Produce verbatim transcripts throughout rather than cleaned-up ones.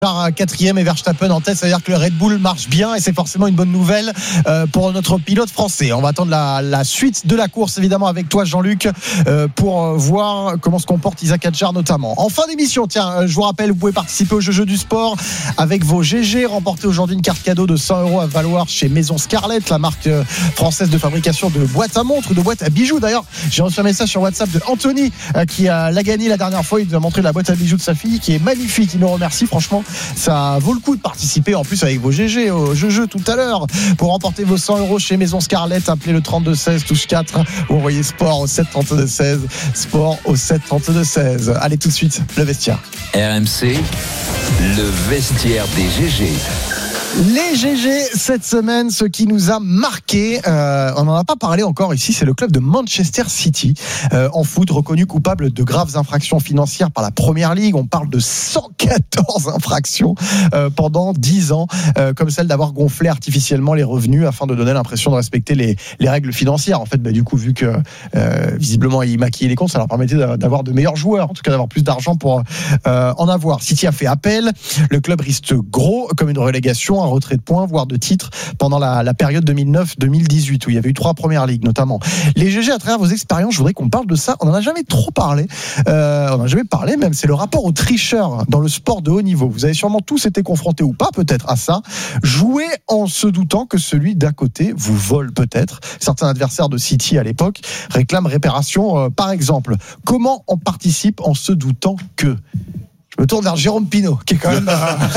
Quatrième et Verstappen en tête, ça veut dire que le Red Bull marche bien et c'est forcément une bonne nouvelle euh, pour notre pilote français. On va attendre la, la suite de la course évidemment avec toi Jean-Luc euh, pour euh, voir comment se comporte Isaac Hadjar notamment. En fin d'émission, tiens, euh, je vous rappelle, vous pouvez participer au jeu, jeu du sport avec vos G G. Remporter aujourd'hui une carte cadeau de cent euros à valoir chez Maison Scarlett, la marque euh, française de fabrication de boîtes à montres ou de boîtes à bijoux. D'ailleurs, j'ai reçu un message sur WhatsApp de Anthony euh, qui a, l'a gagné la dernière fois. Il nous a montré la boîte à bijoux de sa fille qui est magnifique. Il nous remercie franchement. Ça vaut le coup de participer en plus avec vos G G au jeu-jeu tout à l'heure pour remporter vos cent euros chez Maison Scarlett. Appelez le trente-deux seize touche quatre ou envoyez sport au sept trente-deux seize, sport au sept trente-deux seize. Allez tout de suite, le vestiaire. R M C, le vestiaire des G G. Les G G cette semaine, ce qui nous a marqué, euh, on n'en a pas parlé encore ici, c'est le club de Manchester City euh, en foot, reconnu coupable de graves infractions financières par la Première Ligue. On parle de cent quatorze infractions euh, pendant dix ans, euh, comme celle d'avoir gonflé artificiellement les revenus afin de donner l'impression de respecter les, les règles financières. En fait, bah, du coup, vu que euh, visiblement ils maquillaient les comptes, ça leur permettait d'avoir de meilleurs joueurs, en tout cas d'avoir plus d'argent pour euh, en avoir. City a fait appel, le club risque gros comme une relégation, un retrait de points, voire de titres pendant la, la période deux mille neuf deux mille dix-huit où il y avait eu trois premières ligues notamment. Les G G, à travers vos expériences, je voudrais qu'on parle de ça. On n'en a jamais trop parlé. Euh, on n'en a jamais parlé même. C'est le rapport aux tricheurs dans le sport de haut niveau. Vous avez sûrement tous été confrontés ou pas peut-être à ça. Jouer en se doutant que celui d'à côté vous vole peut-être. Certains adversaires de City à l'époque réclament réparation euh, par exemple. Comment on participe en se doutant que... Je me tourne vers Jérôme Pinault, qui est quand même.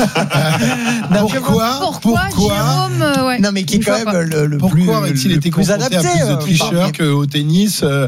Euh, pourquoi, pourquoi, pourquoi Jérôme euh, ouais. Non, mais qui est quand même le, le pourquoi plus. Pourquoi aurait-il été plus adapté adapté à plus de tricheurs qu'au tennis euh,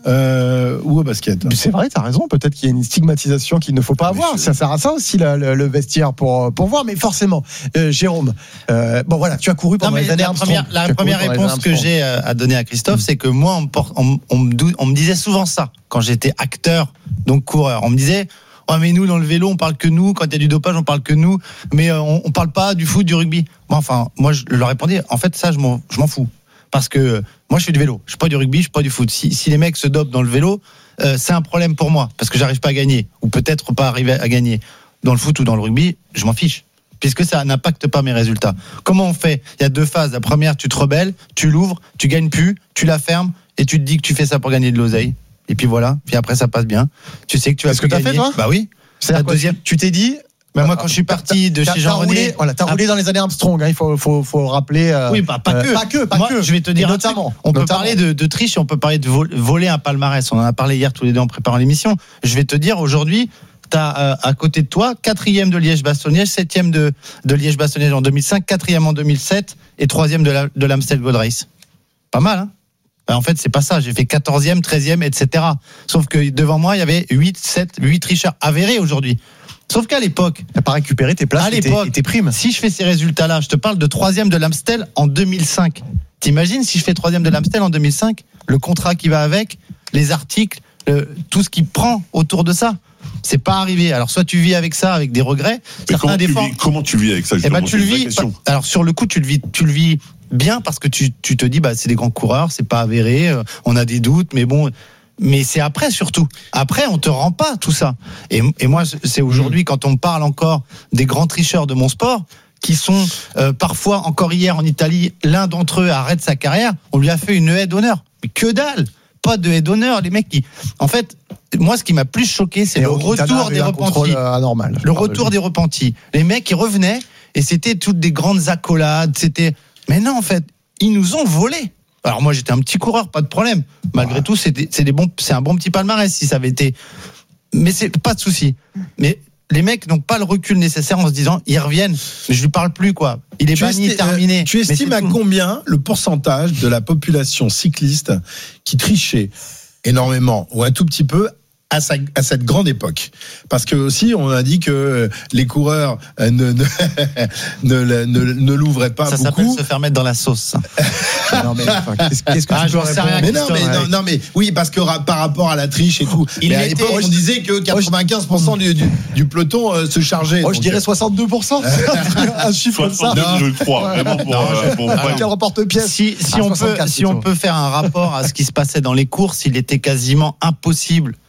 euh, ou au basket? Mais c'est vrai, t'as raison. Peut-être qu'il y a une stigmatisation qu'il ne faut pas mais avoir. Je... Ça sert à ça aussi le, le, le vestiaire pour pour voir. Mais forcément, euh, Jérôme. Euh, bon voilà, tu as couru pendant non, les années la Armstrong. Première, la première réponse que j'ai à donner à Christophe, mmh. c'est que moi, on me, porte, on, on, me dou, on me disait souvent ça quand j'étais acteur, donc coureur. On me disait. Oh mais nous dans le vélo on parle que nous, quand il y a du dopage on parle que nous, mais euh, on, on parle pas du foot, du rugby. Bon, enfin moi je leur répondais en fait ça je m'en, je m'en fous parce que euh, moi je fais du vélo, je fais pas du rugby, je fais pas du foot. Si, si les mecs se dopent dans le vélo, euh, c'est un problème pour moi parce que j'arrive pas à gagner ou peut-être pas arriver à gagner dans le foot ou dans le rugby, je m'en fiche. Puisque ça n'impacte pas mes résultats. Comment on fait? Il y a deux phases. La première, tu te rebelles, tu l'ouvres, tu gagnes plus, tu la fermes et tu te dis que tu fais ça pour gagner de l'oseille. Et puis voilà, puis après ça passe bien. Tu sais que tu vas plus gagner. Est-ce que t'as fait toi? Bah oui. C'est la deuxième. Tu t'es dit. Mais moi, quand je suis parti de chez Jean René, voilà, t'as roulé dans les années Armstrong. Hein, il faut, faut, faut rappeler. Euh, oui, bah, pas que, euh, pas que, pas moi, que. Je vais te dire notamment. On peut notamment. parler de, de triche, on peut parler de vol, voler un palmarès. On en a parlé hier tous les deux en préparant l'émission. Je vais te dire aujourd'hui. T'as euh, à côté de toi quatrième de Liège-Bastogne-Liège, septième de, de Liège-Bastogne-Liège en deux mille cinq, quatrième en deux mille sept et troisième de, la, de l'Amstel Gold Race. Pas mal, hein? Ben, en fait, c'est pas ça. J'ai fait quatorzième, treizième, et cetera. Sauf que devant moi, il y avait huit, sept, huit tricheurs avérés aujourd'hui. Sauf qu'à l'époque, t'as pas récupéré tes places à l'époque, et tes primes. Si je fais ces résultats-là, je te parle de troisième de l'Amstel en deux mille cinq. T'imagines si je fais troisième de l'Amstel en deux mille cinq, le contrat qui va avec, les articles, le, tout ce qui prend autour de ça. C'est pas arrivé. Alors soit tu vis avec ça, avec des regrets. Comment tu, vis, comment tu vis avec ça? Eh ben, tu le vis. Alors sur le coup, tu le vis, tu le vis bien parce que tu, tu te dis, bah c'est des grands coureurs, c'est pas avéré, euh, on a des doutes, mais bon. Mais c'est après surtout. Après, on te rend pas tout ça. Et, et moi, c'est aujourd'hui quand on parle encore des grands tricheurs de mon sport, qui sont euh, parfois encore hier en Italie, l'un d'entre eux arrête sa carrière, on lui a fait une haie d'honneur. Mais que dalle, pas de haie d'honneur, les mecs qui, en fait. Moi, ce qui m'a plus choqué, c'est et le retour des repentis. Anormal, le retour des repentis. Les mecs, ils revenaient et c'était toutes des grandes accolades. C'était. Mais non, en fait, ils nous ont volé. Alors moi, j'étais un petit coureur, pas de problème. Malgré ouais. tout, c'est, des, c'est des bons, c'est un bon petit palmarès si ça avait été. Mais c'est pas de souci. Mais les mecs n'ont pas le recul nécessaire en se disant, ils reviennent. Mais je lui parle plus, quoi. Il est tu banni, esti- terminé. Euh, tu estimes à tout. Combien le pourcentage de la population cycliste qui trichait énormément ou un tout petit peu à, sa, à cette grande époque? Parce que aussi on a dit que les coureurs ne ne ne, ne, ne l'ouvraient pas ça beaucoup. Ça s'appelle se faire mettre dans la sauce. Non mais enfin, qu'est-ce, qu'est-ce que ah, tu dois répondre? Mais non mais non, non mais oui parce que par rapport à la triche et tout. Il mais à l'époque on disait que quatre-vingt-quinze pour cent du, du, du peloton euh, se chargeait. Moi oh, je dirais soixante-deux pour cent. Un chiffre comme ça. Non, je le crois vraiment pour. Non, euh, pour alors, quel reporte-pièce. Si si ah, on peut si on peut faire un rapport à ce qui se passait dans les courses, il était quasiment impossible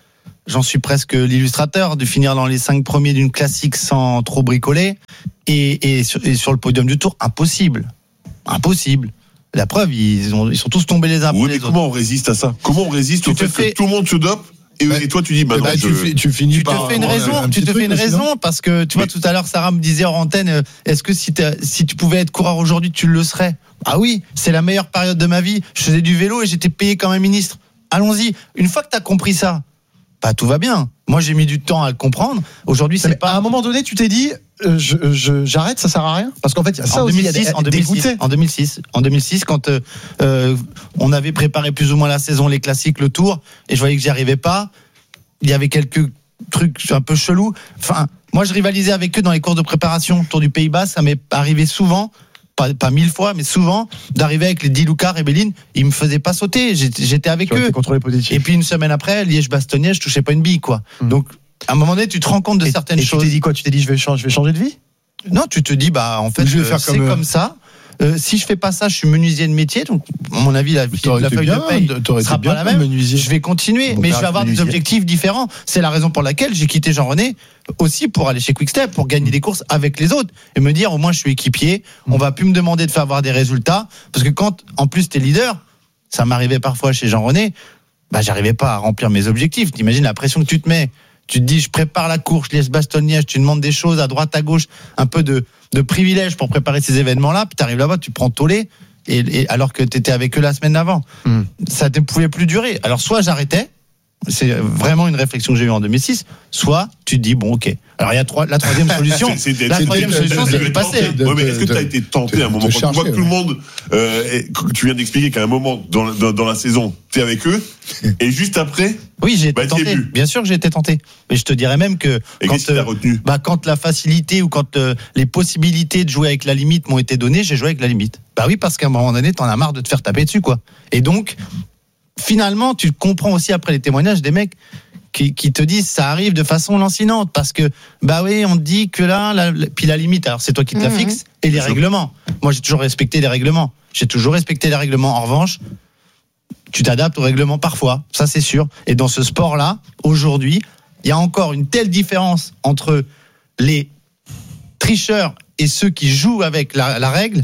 j'en suis presque l'illustrateur, de finir dans les cinq premiers d'une classique sans trop bricoler, et, et, sur, et sur le podium du Tour, impossible, impossible. La preuve, ils, ont, ils sont tous tombés les uns après oui, les mais autres. comment on résiste à ça? Comment on résiste Tu au te fait fais- que tout le monde se dope et, Bah, et toi tu dis bah, Bah, non, tu, je- fais- tu finis Tu te par fais une avoir raison, un tu petit te truc fais une aussi, raison non parce que tu vois Mais- tout à l'heure Sarah me disait hors antenne, euh, est-ce que si, t'as- si tu pouvais être coureur aujourd'hui tu le serais? Ah oui, c'est la meilleure période de ma vie. Je faisais du vélo et j'étais payé comme un ministre. Allons-y. Une fois que tu as compris ça, bah tout va bien. Moi j'ai mis du temps à le comprendre. Aujourd'hui c'est Mais pas. à un moment donné, tu t'es dit, euh, je- je- j'arrête, ça sert à rien. Parce qu'en fait, il y a ça en aussi. il y a des- 2006, en des 2006, dégoûtés. en deux mille six, en deux mille six, quand euh, euh, on avait préparé plus ou moins la saison, les classiques, le Tour, et je voyais que j'y arrivais pas. Il y avait quelques trucs un peu chelous. Enfin, moi, je rivalisais avec eux dans les courses de préparation. Tour du Pays Bas, ça m'est arrivé souvent, pas, pas mille fois, mais souvent, d'arriver avec les Di Luca, Rebellin. Ils me faisaient pas sauter. J'étais, j'étais avec Tu as eux. été contrôlé positif. Et puis une semaine après, Liège-Bastogne, je touchais pas une bille, quoi. Mm. Donc, à un moment donné, tu te rends compte de Et- certaines et choses. tu t'es dit quoi? Tu t'es dit, je vais changer, je vais changer de vie? Non, tu te dis, bah, en fait, Je vais euh, faire c'est comme eux. comme ça. Euh, si je fais pas ça, je suis menuisier de métier. Donc, à mon avis, la, T'aurais la été feuille bien, de paye t'aurais sera été bien pas la comme même. menuisier. Je vais continuer, Bon, mais je bah, vais avoir des menuisier. objectifs différents. C'est la raison pour laquelle j'ai quitté Jean-René aussi pour aller chez Quick-Step, pour gagner des courses avec les autres et me dire, au moins, je suis équipier. On va plus me demander de faire avoir des résultats. Parce que quand, en plus, t'es leader, ça m'arrivait parfois chez Jean-René, bah, j'arrivais pas à remplir mes objectifs. T'imagines la pression que tu te mets. Tu te dis, je prépare la course, je laisse Bastogne, tu demandes des choses à droite, à gauche, un peu de, de privilège pour préparer ces événements-là, puis tu arrives là-bas, tu prends tollé, et, et alors que tu étais avec eux la semaine d'avant. Mm. Ça ne pouvait plus durer. Alors, soit j'arrêtais, c'est vraiment une réflexion que j'ai eue en deux mille six, soit tu te dis, bon, ok. Alors, il y a trois, la troisième solution. C'est- c'est- la c'est- troisième c'est- solution, c'est- c'est c'est de passer. tenté. Ouais, mais est-ce que tu as été tenté de- à un moment de quand tu vois chercher, que tout le ouais. monde, euh, est- que tu viens d'expliquer qu'à un moment dans, dans, dans la saison, tu es avec eux, et juste après, Oui, j'ai été Bah, t'y es tenté. plus. Bien sûr que j'ai été tenté. Mais je te dirais même que et quand, qu'est-ce qui t'a euh, retenu? bah, quand la facilité ou quand euh, les possibilités de jouer avec la limite m'ont été données, j'ai joué avec la limite. Bah oui, parce qu'à un moment donné, t'en as marre de te faire taper dessus, quoi. Et donc, finalement, tu comprends aussi après les témoignages des mecs qui, qui te disent ça arrive de façon lancinante parce que bah oui, on te dit que là, la, la- puis la limite, alors c'est toi qui te la Mhm. fixes et les règlements. Moi, j'ai toujours respecté les règlements. J'ai toujours respecté les règlements. En revanche, tu t'adaptes aux règlements parfois, ça c'est sûr. Et dans ce sport-là, aujourd'hui, il y a encore une telle différence entre les tricheurs et ceux qui jouent avec la, la règle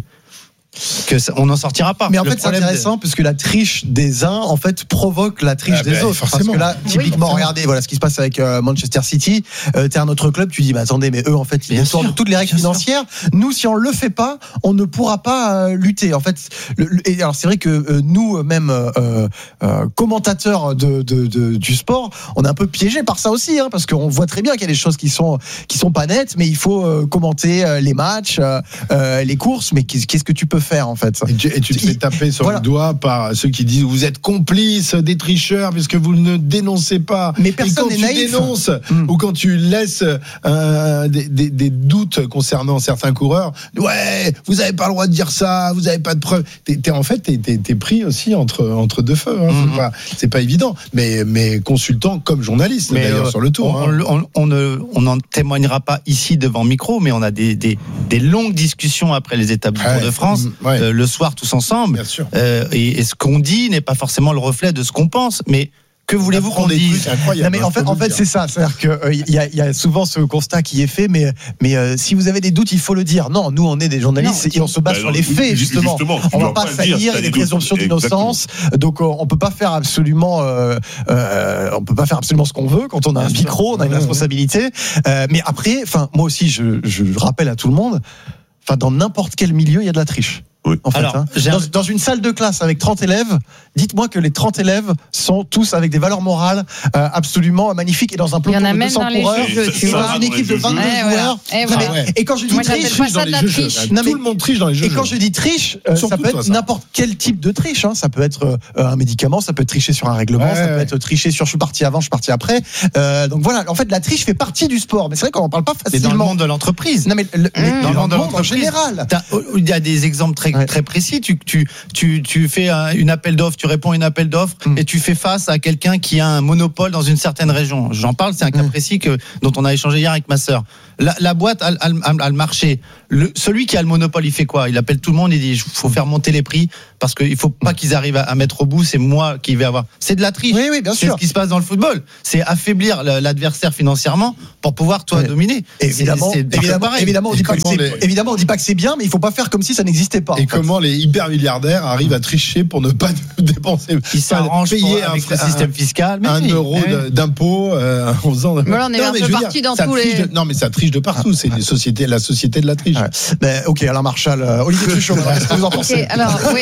que ça- on n'en sortira pas. Mais en Le fait, c'est problème de- intéressant puisque la triche des uns, en fait, provoque la triche Ah des ben, autres. forcément. Parce que là, typiquement, regardez, voilà ce qui se passe avec euh, Manchester City. Euh, t'es un autre club, tu dis, mais attendez, mais eux, en fait, ils Bien détournent sûr, toutes les règles bien sûr. financières. Nous, si on le fait pas, on ne pourra pas euh, lutter. En fait, le- le- et alors c'est vrai que euh, nous, même euh, euh, commentateurs de, de, de- du sport, on est un peu piégés par ça aussi, hein, parce qu'on voit très bien qu'il y a des choses qui sont qui sont pas nettes, mais il faut euh, commenter euh, les matchs, euh, euh, les courses. Mais qu'est- qu'est-ce que tu peux faire en fait? Et tu, et tu te fais taper sur Voilà. le doigt par ceux qui disent vous êtes complices des tricheurs puisque vous ne dénoncez pas. Mais Et personne quand n'est tu naïf. dénonces Mm. ou quand tu laisses euh, des, des, des doutes concernant certains coureurs, ouais, vous avez pas le droit de dire ça, vous avez pas de preuves. T'es, t'es- en fait, t'es, t'es, t'es pris aussi entre entre deux feux. Hein. Mhm. C'est pas c'est pas évident. Mais mais consultant comme journaliste Mais, d'ailleurs euh, sur le tour. On, hein. on, on ne, on n'en témoignera pas ici devant micro, mais on a des, des, des longues discussions après les étapes du Ouais. Tour de France, Mm, ouais. euh, le soir tous ensemble. Bien sûr. Euh, et, et ce qu'on dit n'est pas forcément le reflet de ce qu'on pense. Mais que voulez-vous On apprend qu'on des dise trucs incroyables, Non mais hein, en fait, faut en vous fait, le c'est dire. ça. C'est-à-dire que euh, il y, a, il y a souvent ce constat qui est fait, mais mais euh, si vous avez des doutes, il faut le dire. Non, nous on est des journalistes Non. et on se base Bah sur non, les faits ju- justement. justement, tu On va dois pas pas le salir, dire, il y a t'as des des doutes. présomptions d'innocence, donc euh, on peut pas faire absolument, euh, euh, on peut pas faire absolument ce qu'on veut quand on a un Bien sûr. micro, on a une Ouais, responsabilité. Euh, mais après, enfin moi aussi, je, je rappelle à tout le monde, enfin dans n'importe quel milieu, il y a de la triche. Oui. En fait, Alors, hein. j'ai dans, un- dans une salle de classe avec trente élèves, dites-moi que les trente élèves sont tous avec des valeurs morales euh, absolument magnifiques et dans un Il y en peloton a de même deux cents dans les coureurs, jeux, tu dans vois. une équipe de vingt-deux Ouais, voilà. joueurs. Et Non, voilà. mais- et quand je dis Moi, j'appelle triche, pas ça de la triche. Non, mais- Tout le monde triche dans les jeux. et quand je dis triche, euh, Surtout ça peut toi, être ça. n'importe quel type de triche. Hein. Ça peut être euh, un médicament, ça peut être tricher sur un règlement, Ouais, ça peut ouais. être tricher sur je suis parti avant, je suis parti après. Euh, donc voilà, en fait, la triche fait partie du sport. Mais c'est vrai qu'on en parle pas C'est dans le facilement. monde de l'entreprise. Non mais le, mais Mmh. dans le monde en d'entreprise. général. T'as- Il y a des exemples très très Ouais. très précis. Tu tu tu tu fais un, une appel d'offres, tu réponds à une appel d'offres Mm. et tu fais face à quelqu'un qui a un monopole dans une certaine région. J'en parle, c'est un cas Mm. précis que dont on a échangé hier avec ma sœur. La, la boîte a, a, a, a le marché. Le, celui qui a le monopole, il fait quoi? Il appelle tout le monde, il dit il faut faire monter les prix parce qu'il faut pas qu'ils arrivent à, à mettre au bout. C'est moi qui vais avoir. C'est de la triche. Oui, oui, bien C'est sûr. ce qui se passe dans le football. C'est affaiblir le- l'adversaire financièrement pour pouvoir toi Ouais. dominer. Évidemment, C'est- c'est évidemment, pareil. évidemment, on dit Et pas que comment c'est, les- évidemment, on dit pas que c'est bien, mais il faut pas faire comme si ça n'existait pas. Et en fait. comment les hyper milliardaires arrivent à tricher pour ne pas dépenser, Ils s'arrangent pour- payer un, avec le un- système fiscal. Mais un oui. euro Ouais. de- d'impôt euh, en faisant. Voilà, on est Non, un mais peu je veux parti dans ça tous triche les- de- non, mais ça triche de partout. C'est les sociétés, la société de la triche. Ouais. Ben, ok, Alain Marchal, euh, Olivier Truchot, alors, qu'est-ce que vous en Ok, pensez? alors, oui.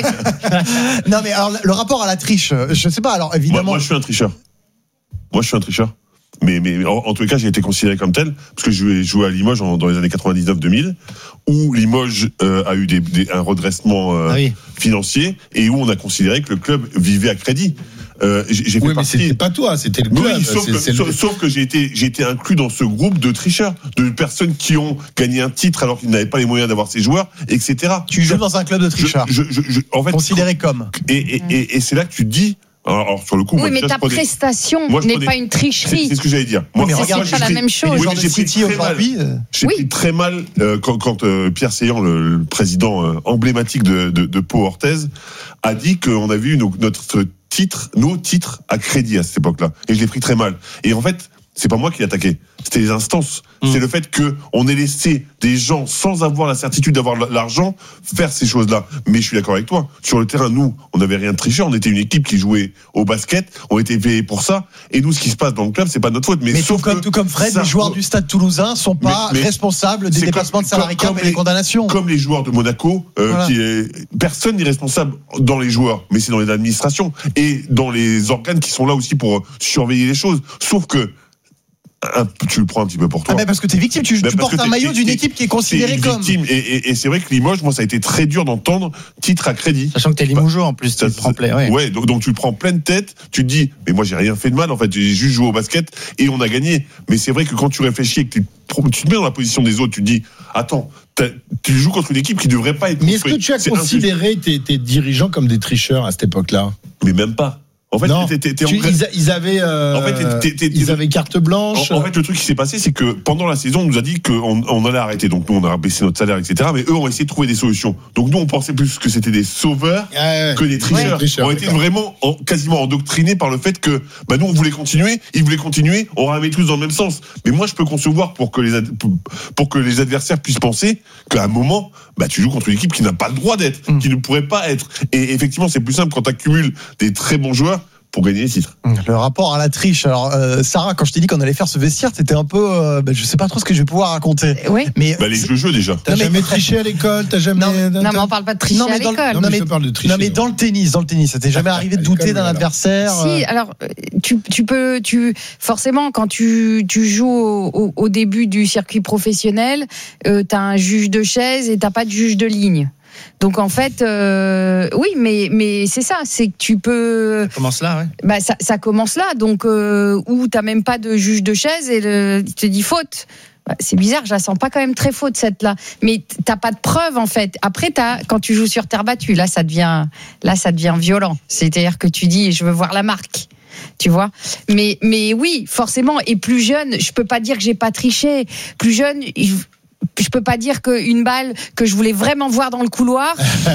Non, mais alors, le rapport à la triche, euh, je sais pas, alors Moi, évidemment. moi, je suis un tricheur. Moi, je suis un tricheur. Mais, mais en, en tous les cas, j'ai été considéré comme tel, parce que je jouais, joué à Limoges en- dans les années quatre-vingt-dix-neuf deux mille, où Limoges euh, a eu des, des- un redressement euh, Ah oui. financier, et où on a considéré que le club vivait à crédit. Euh, j'ai j'ai fait Oui, mais partie... c'était pas toi, c'était le Oui, club. oui, sauf, C'est- que, c'est le- sauf- sauf que j'ai été, j'ai été inclus dans ce groupe de tricheurs, de personnes qui ont gagné un titre alors qu'ils n'avaient pas les moyens d'avoir ces joueurs, et cetera. Tu joues dans un club de Je- tricheurs, je- je- je- en fait, considéré comme. et, et, et, et c'est là que tu te dis, alors, alors, sur le coup, moi, Oui, mais déjà, ta je prenais- prestation Moi, je n'est prenais- pas une c'est tricherie. c'est ce que j'allais dire. Moi, mais moi, regarde, moi, c'est pas j'ai la pris- même chose. Et les oui, gens mais de j'ai pris City très mal. aujourd'hui. euh, J'ai Oui. pris très mal euh, quand, quand euh, Pierre Seillan, le, le président euh, emblématique de, de, de Pau Orthez, a dit qu'on avait eu nos- notre titre, nos titres à crédit à cette époque-là. Et je l'ai pris très mal. Et en fait, c'est pas moi qui l'ai attaqué, c'était les instances. Mmh. C'est le fait que on ait laissé des gens sans avoir la certitude d'avoir l'argent faire ces choses-là. Mais je suis d'accord avec toi. Sur le terrain, nous, on n'avait rien de triché. On était une équipe qui jouait au basket. On était payés pour ça. Et nous, ce qui se passe dans le club, c'est pas notre faute. Mais, Mais tout sauf comme, que tout comme Fred, ça- les joueurs du Stade Toulousain sont pas Mais- mais responsables des c'est dépassements comme- de salarié comme- cap et comme des les- condamnations. Comme les joueurs de Monaco, euh, Voilà. qui est, personne n'est responsable dans les joueurs, mais c'est dans les administrations et dans les organes qui sont là aussi pour surveiller les choses. Sauf que un- tu le prends un petit peu pour toi. Ah, mais parce que t'es victime, tu, Ben, tu parce portes que un t'es- maillot t'es- d'une t'es- équipe qui est C'est considérée une comme. victime. Et, et- et c'est vrai que Limoges, moi, ça a été très dur d'entendre titre à crédit. Sachant que t'es Limougeau en plus, tu Ça, le prends play. Ouais. Ouais, donc, donc tu le prends pleine tête, tu te dis, mais moi j'ai rien fait de mal, en fait, j'ai juste joué au basket et on a gagné. Mais c'est vrai que quand tu réfléchis et que tu, tu te mets dans la position des autres, tu te dis, attends, t'as- tu joues contre une équipe qui devrait pas être Mais est-ce que construite. tu as C'est considéré tes, tes dirigeants comme des tricheurs à cette époque-là? injuste. Mais même pas. En fait, Non. t'es- t'es- t'es en Tu- vrai- ils, a- ils avaient, euh, En fait, t'es- t'es- t'es- ils avaient carte blanche. En, en fait, le truc qui s'est passé, c'est que pendant la saison, on nous a dit qu'on on allait arrêter. Donc nous, on a baissé notre salaire, et cetera. Mais eux ont essayé de trouver des solutions. Donc nous, on pensait plus que c'était des sauveurs Ouais, ouais. que des tricheurs. Ouais, tricheurs, on a été d'accord. vraiment en- quasiment endoctrinés par le fait que bah, nous, on voulait continuer, ils voulaient continuer, on ramait tous dans le même sens. Mais moi, je peux concevoir pour que les, ad- pour, pour que les adversaires puissent penser qu'à un moment, bah, tu joues contre une équipe qui n'a pas le droit d'être, Mm. qui ne pourrait pas être. Et effectivement, c'est plus simple quand tu accumules des très bons joueurs pour gagner les titres. Le rapport à la triche. Alors, euh, Sarah, quand je t'ai dit qu'on allait faire ce vestiaire, c'était un peu. Euh, ben, je sais pas trop ce que je vais pouvoir raconter. Oui. Mais. Bah, les jeux jeux déjà. T'as Non, mais- jamais triché à l'école? T'as jamais. Non, Non, mais on parle pas de tricher Non, mais à dans le- l'école. Non, Non, mais mais- je te parle de tricher. Non, mais dans le tennis, dans le tennis, ça t'est jamais arrivé de À douter l'école, d'un oui, alors. adversaire euh, Si, alors euh, tu, tu peux, tu forcément quand tu, tu joues au, au- au début du circuit professionnel, euh, t'as un juge de chaise et t'as pas de juge de ligne. Donc en fait, euh, oui, mais mais c'est ça, c'est que tu peux, Ça commence là, ouais. bah ça, ça commence là, donc euh, où t'as même pas de juge de chaise et le, il te dit faute. Bah, c'est bizarre, je la sens pas quand même très faute cette là. Mais t'as pas de preuve en fait. Après, t'as, quand tu joues sur terre battue, là ça devient, là ça devient violent. C'est-à-dire que tu dis, je veux voir la marque. Tu vois, mais mais oui, forcément. Et plus jeune, je peux pas dire que j'ai pas triché. Plus jeune, je, je peux pas dire qu'une balle que je voulais vraiment voir dans le couloir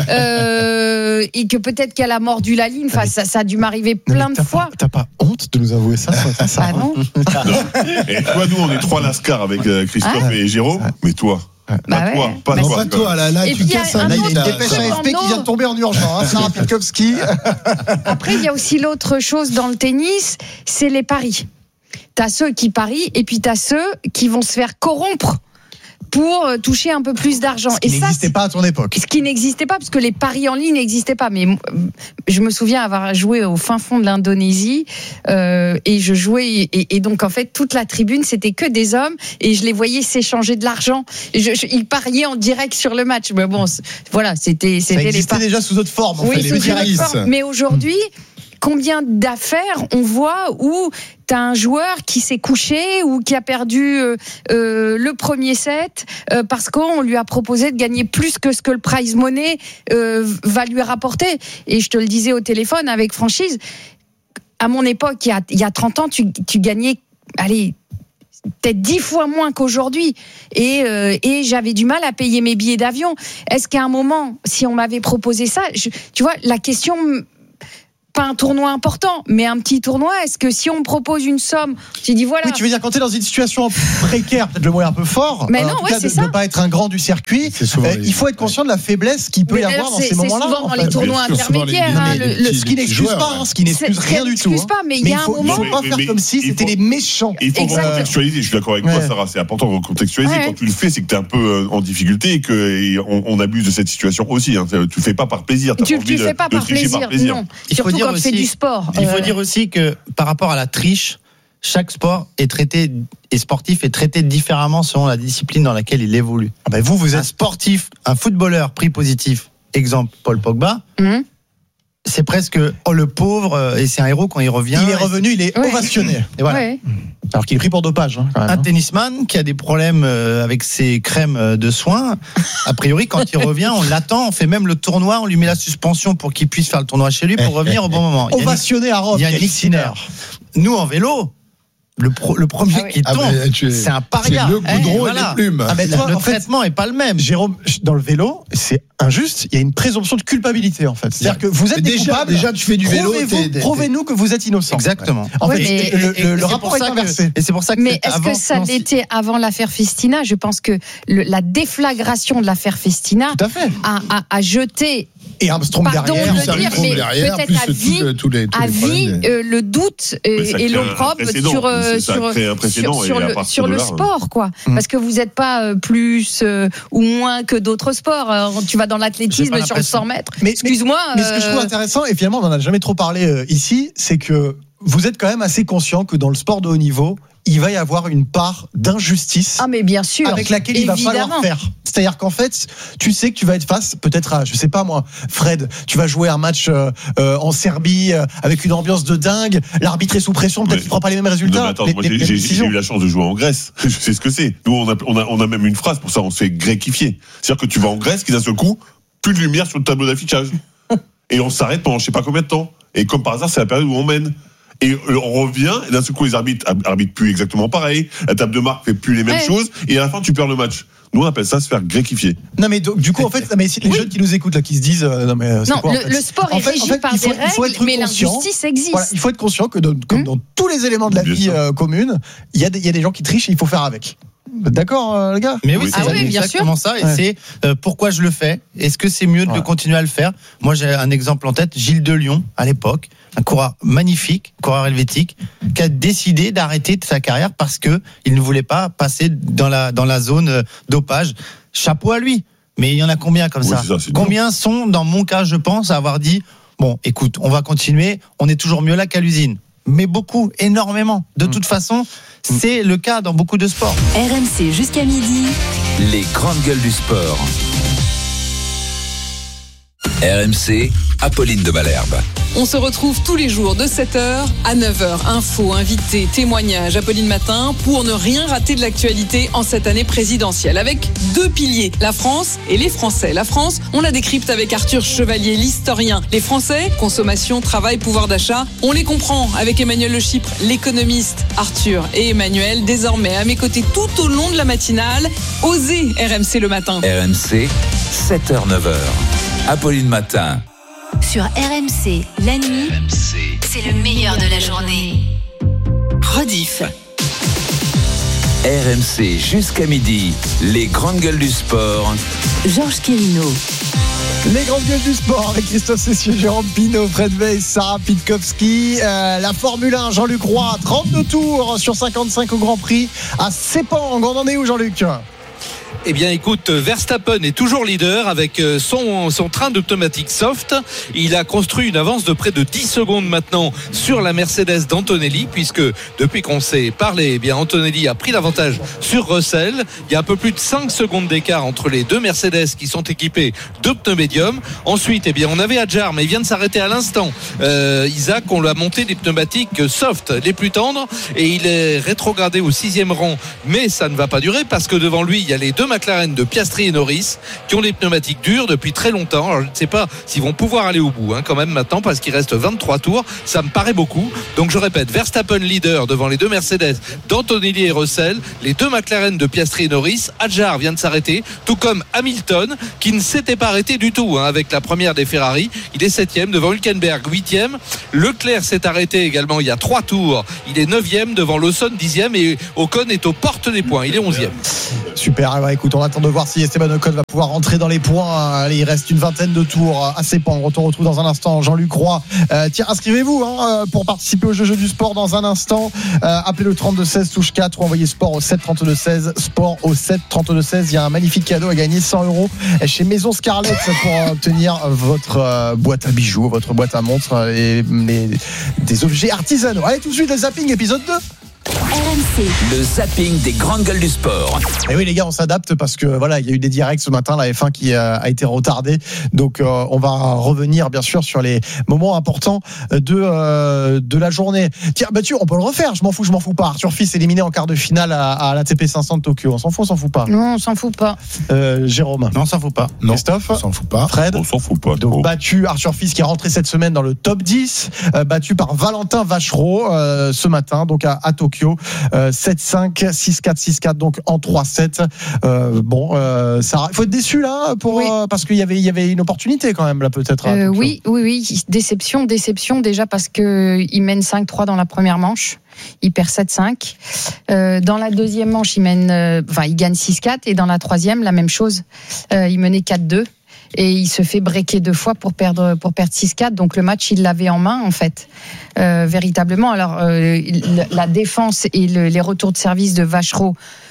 euh, et que peut-être qu'elle a mordu la ligne. Enfin, ça, ça a dû m'arriver non, mais plein de t'as fois. Pas, t'as pas honte de nous avouer ça, ça, ça Ah non. Et toi, nous, on est trois lascars avec euh, Christophe Ah. et Jérôme. Mais toi, Bah pas ouais. toi, pas Bah, Non, toi. pas toi, là, là, Et tu puis, il y a casses un un œil, autre- Il là. dépêche ça- A F P qui vient de tomber en urgence. Hein, Sarah Pitkowski. Après, il y a aussi l'autre chose dans le tennis, c'est les paris. T'as ceux qui parient et puis t'as ceux qui vont se faire corrompre pour euh, toucher un peu plus d'argent. Ce qui Et ça, n'existait c'est- pas à ton époque. ce qui n'existait pas, parce que les paris en ligne n'existaient pas. Mais euh, je me souviens avoir joué au fin fond de l'Indonésie euh, et je jouais et, et donc en fait toute la tribune c'était que des hommes et je les voyais s'échanger de l'argent. Je, je, ils pariaient en direct sur le match. Mais bon, c'est- voilà, c'était Ça c'était les existait paris. déjà sous d'autres formes. En Oui, fait, les sous petits une autre Paris. forme. Mais aujourd'hui, combien d'affaires on voit où t'as un joueur qui s'est couché ou qui a perdu euh, euh, le premier set euh, parce qu'on lui a proposé de gagner plus que ce que le prize money euh, va lui rapporter. Et je te le disais au téléphone avec franchise, à mon époque, il y a, il y a trente ans, tu, tu gagnais, allez, peut-être dix fois moins qu'aujourd'hui. Et, euh, et j'avais du mal à payer mes billets d'avion. Est-ce qu'à un moment, si on m'avait proposé ça, je, tu vois, la question... pas un tournoi important, mais un petit tournoi. Est-ce que si on me propose une somme, tu dis voilà. Oui, tu veux dire quand tu es dans une situation précaire, peut-être le mot est un peu fort. Mais euh, non, en tout ouais, cas, c'est de ça. ne pas être un grand du circuit. souvent Euh, les- il faut être conscient de la faiblesse qu'il peut Mais y d'ailleurs, avoir dans c'est- ces c'est moments-là. souvent en dans fait. les tournois Bien sûr, souvent les- intermédiaires. hein, les- le- les le- petits- Ce qui n'excuse joueurs, pas, hein, ce qui n'excuse C'est- rien ça du n'excuse tout. hein. pas, mais il Mais y il a un faut, il moment- faut Mais- pas mais- faire mais comme si il c'était faut- les méchants. Il faut Exact. contextualiser, je suis d'accord avec toi, Ouais. Sarah, c'est important de contextualiser. Ouais. Quand tu le fais, c'est que tu es un peu euh, en difficulté et qu'on on abuse de cette situation aussi. Hein. Tu le fais pas par plaisir. T'as Tu pas envie tu de- fais pas de par tricher plaisir, non. Il faut Surtout dire quand tu fais aussi- du sport. Il faut Euh, dire aussi que par rapport à la triche, chaque sport est traité et sportif est traité différemment selon la discipline dans laquelle il évolue. Ah ben vous, vous Un êtes. sportif, un footballeur pris positif, exemple Paul Pogba, hum. c'est presque oh, le pauvre euh, et c'est un héros quand il revient. Il est revenu, il est Ouais. ovationné. Et voilà. Ouais. Alors qu'il est pris pour dopage. hein, quand même, Un hein. tennisman qui a des problèmes euh, avec ses crèmes euh, de soins, a priori, quand il revient, on l'attend, on fait même le tournoi, on lui met la suspension pour qu'il puisse faire le tournoi chez lui pour revenir au bon moment. Yannick- Ovationné à Rome. Yannick Yannick Sinner. Nous, en vélo, le, pro- le premier Ah oui. qui Ah tombe, ben, tu es- c'est un paria. c'est le goudron Eh, et voilà. les plumes. Ah, mais toi, le en fait, traitement est pas le même. Jérôme, dans le vélo, c'est injuste. Il y a une présomption de culpabilité en fait. C'est-à-dire que vous êtes des déjà, coupables. déjà, tu fais du vélo. Prouvez-vous- t'es- t'es- Prouvez-nous que vous êtes innocent. Exactement. En Ouais, fait, mais- le, Et- le- et le c'est rapport pour est ça que- inversé. Et c'est pour ça que Mais cette est-ce que ça avance- l'était avant l'affaire Festina ? Je pense que le- la déflagration de l'affaire Festina Tout à fait. a, a- a jeté Et Armstrong Pardon derrière. de ça le dire, retrouve mais derrière, peut-être plus à tout- vie- tous les, tous à les vie problèmes. euh, le doute euh, Mais ça et crée un l'opprobre précédent. sur euh, Ça sur crée un précédent sur, et sur à le partir sur de le là, sport quoi Mm. parce que vous n'êtes pas euh, plus euh, ou moins que d'autres sports. Alors, tu vas dans J'ai l'athlétisme pas sur le l'impression. cent mètres, Mais- excuse-moi Mais ce que je trouve euh, intéressant, et finalement on n'en a jamais trop parlé euh, ici, c'est que vous êtes quand même assez conscient que dans le sport de haut niveau, il va y avoir une part d'injustice ah mais bien sûr avec laquelle il va évidemment. falloir faire. C'est-à-dire qu'en fait, tu sais que tu vas être face peut-être à, je sais pas moi, Fred, tu vas jouer un match euh, euh, en Serbie euh, avec une ambiance de dingue, l'arbitre est sous pression, peut-être Mais- qu'il ne prend pas les mêmes Non, résultats. mais attends, les- moi, les- j'ai- les j'ai décisions. j'ai eu la chance de jouer en Grèce. Je sais ce que c'est. Nous, on a, on, a, on a même une phrase pour ça. On se fait gréquifier. C'est-à-dire que tu vas en Grèce, qui d'un seul coup, plus de lumière sur le tableau d'affichage. Et on s'arrête pendant je sais pas combien de temps. Et comme par hasard, c'est la période où on mène. Et on revient, et d'un seul coup, les arbitres arbitrent plus exactement pareil. La table de marque fait plus les mêmes Ouais. choses. Et à la fin, tu perds le match. Nous, on appelle ça se faire gréquifier. Non mais donc, du coup en fait, non, mais si les Oui. jeunes qui nous écoutent là, qui se disent, euh, non mais euh, c'est Non, quoi, en le, fait le sport En est fait- régi en fait, par il faut- des il faut règles, être mais conscient. l'injustice existe. Voilà, il faut être conscient que dans, comme Hum. dans tous les éléments de la Bien vie sûr. euh, commune, il y, a des- il y a des gens qui trichent et il faut faire avec. Vous êtes d'accord, euh, les gars? Mais oui, Oui, c'est ah oui, bien exactement ça. Et Ouais. c'est euh, pourquoi je le fais. Est-ce que c'est mieux de Ouais. le continuer à le faire? Moi, j'ai un exemple en tête. Gilles de Lyon, à l'époque, un coureur magnifique, coureur helvétique, qui a décidé d'arrêter sa carrière parce que il ne voulait pas passer dans la dans la zone euh, dopage. Chapeau à lui. Mais il y en a combien comme Oui, ça, c'est ça, c'est dur. Combien sont, dans mon cas, je pense, à avoir dit bon, écoute, on va continuer. On est toujours mieux là qu'à l'usine. Mais beaucoup, énormément. De toute façon, c'est le cas dans beaucoup de sports. R M C jusqu'à midi. Les grandes gueules du sport. R M C, Apolline de Malherbe. On se retrouve tous les jours de sept heures à neuf heures. Infos, invités, témoignages, Apolline Matin, pour ne rien rater de l'actualité en cette année présidentielle. Avec deux piliers, la France et les Français. La France, on la décrypte avec Arthur Chevalier, l'historien. Les Français, consommation, travail, pouvoir d'achat, on les comprend avec Emmanuel Le Chypre, l'économiste. Arthur et Emmanuel, désormais à mes côtés tout au long de la matinale. Osez R M C le matin. R M C, sept heures neuf heures. Apolline Matin. Sur R M C, la nuit, c'est le meilleur de la journée. Rediff. R M C jusqu'à midi. Les grandes gueules du sport. Georges Quérino. Les grandes gueules du sport avec Christophe Cessieux, Jérôme Pinault, Fred Weiss, Sarah Pitkowski. Euh, la Formule un, Jean-Luc Roy, trente-deux tours sur cinquante-cinq au Grand Prix à Sepang. On en est où, Jean-Luc? Eh bien, écoute, Verstappen est toujours leader avec son, son train de pneumatique soft. Il a construit une avance de près de dix secondes maintenant sur la Mercedes d'Antonelli, puisque depuis qu'on s'est parlé, eh bien, Antonelli a pris l'avantage sur Russell. Il y a un peu plus de cinq secondes d'écart entre les deux Mercedes qui sont équipés de pneus médium. Ensuite, eh bien, on avait Adjar, mais il vient de s'arrêter à l'instant. Euh, Isaac, on lui a monté des pneumatiques soft, les plus tendres, et il est rétrogradé au sixième rang. Mais ça ne va pas durer parce que devant lui, il y a les deux McLaren de Piastri et Norris qui ont des pneumatiques dures depuis très longtemps. Alors je ne sais pas s'ils vont pouvoir aller au bout hein, quand même maintenant, parce qu'il reste vingt-trois tours. Ça me paraît beaucoup. Donc je répète, Verstappen leader devant les deux Mercedes d'Antonelli et Russell, les deux McLaren de Piastri et Norris. Adjar vient de s'arrêter, tout comme Hamilton qui ne s'était pas arrêté du tout hein, avec la première des Ferrari. Il est septième devant Hülkenberg, huitième. Leclerc s'est arrêté également il y a trois tours. Il est neuvième devant Lawson, dixième, et Ocon est aux portes des points. Il est onzième. Super, alors écoute, on attend de voir si Esteban Ocon va pouvoir rentrer dans les points. Allez, il reste une vingtaine de tours à Sepang. On te retrouve dans un instant, Jean-Luc Roy. Euh, tiens, inscrivez-vous hein, pour participer au jeu, jeu du sport dans un instant. Euh, appelez le trente-deux seize touche quatre ou envoyez sport au sept trente-deux seize. Sport au sept trente-deux seize. Il y a un magnifique cadeau à gagner, cent euros chez Maison Scarlett pour obtenir votre euh, boîte à bijoux, votre boîte à montres et les, des objets artisanaux. Allez, tout de suite, le zapping épisode deux. R M C. Le zapping des grandes gueules du sport. Et oui les gars, on s'adapte parce que voilà, il y a eu des directs ce matin, la F un qui a, a été retardée. Donc euh, on va revenir bien sûr sur les moments importants de euh, de la journée. Tiens, bah tu, on peut le refaire. Je m'en fous, je m'en fous pas. Arthur Fils éliminé en quart de finale à, à l'A T P cinq cents de Tokyo. On s'en fout, on s'en fout pas. Non, on s'en fout pas. Euh, Jérôme. Non, on s'en fout pas. Non, Christophe. on s'en fout pas. Fred. On s'en fout pas. Donc trop. battu Arthur Fils qui est rentré cette semaine dans le top dix, euh, battu par Valentin Vachereau euh, ce matin donc à, à Tokyo. Euh, sept cinq, six quatre, six quatre donc en trois sept. Euh, bon, euh, ça, il faut être déçu là pour Oui. euh, parce qu'il y avait il y avait une opportunité quand même là peut-être. Euh, oui, oui, oui. Déception, déception déjà parce que il mène cinq trois dans la première manche. Il perd sept cinq. Euh, dans la deuxième manche, il mène, euh, enfin, il gagne six quatre et dans la troisième, la même chose. Euh, il menait quatre deux. Et il se fait breaker deux fois pour perdre pour perdre six quatre. Donc le match, il l'avait en main en fait, euh, véritablement. Alors euh, la défense et le, les retours de service de Vachereau,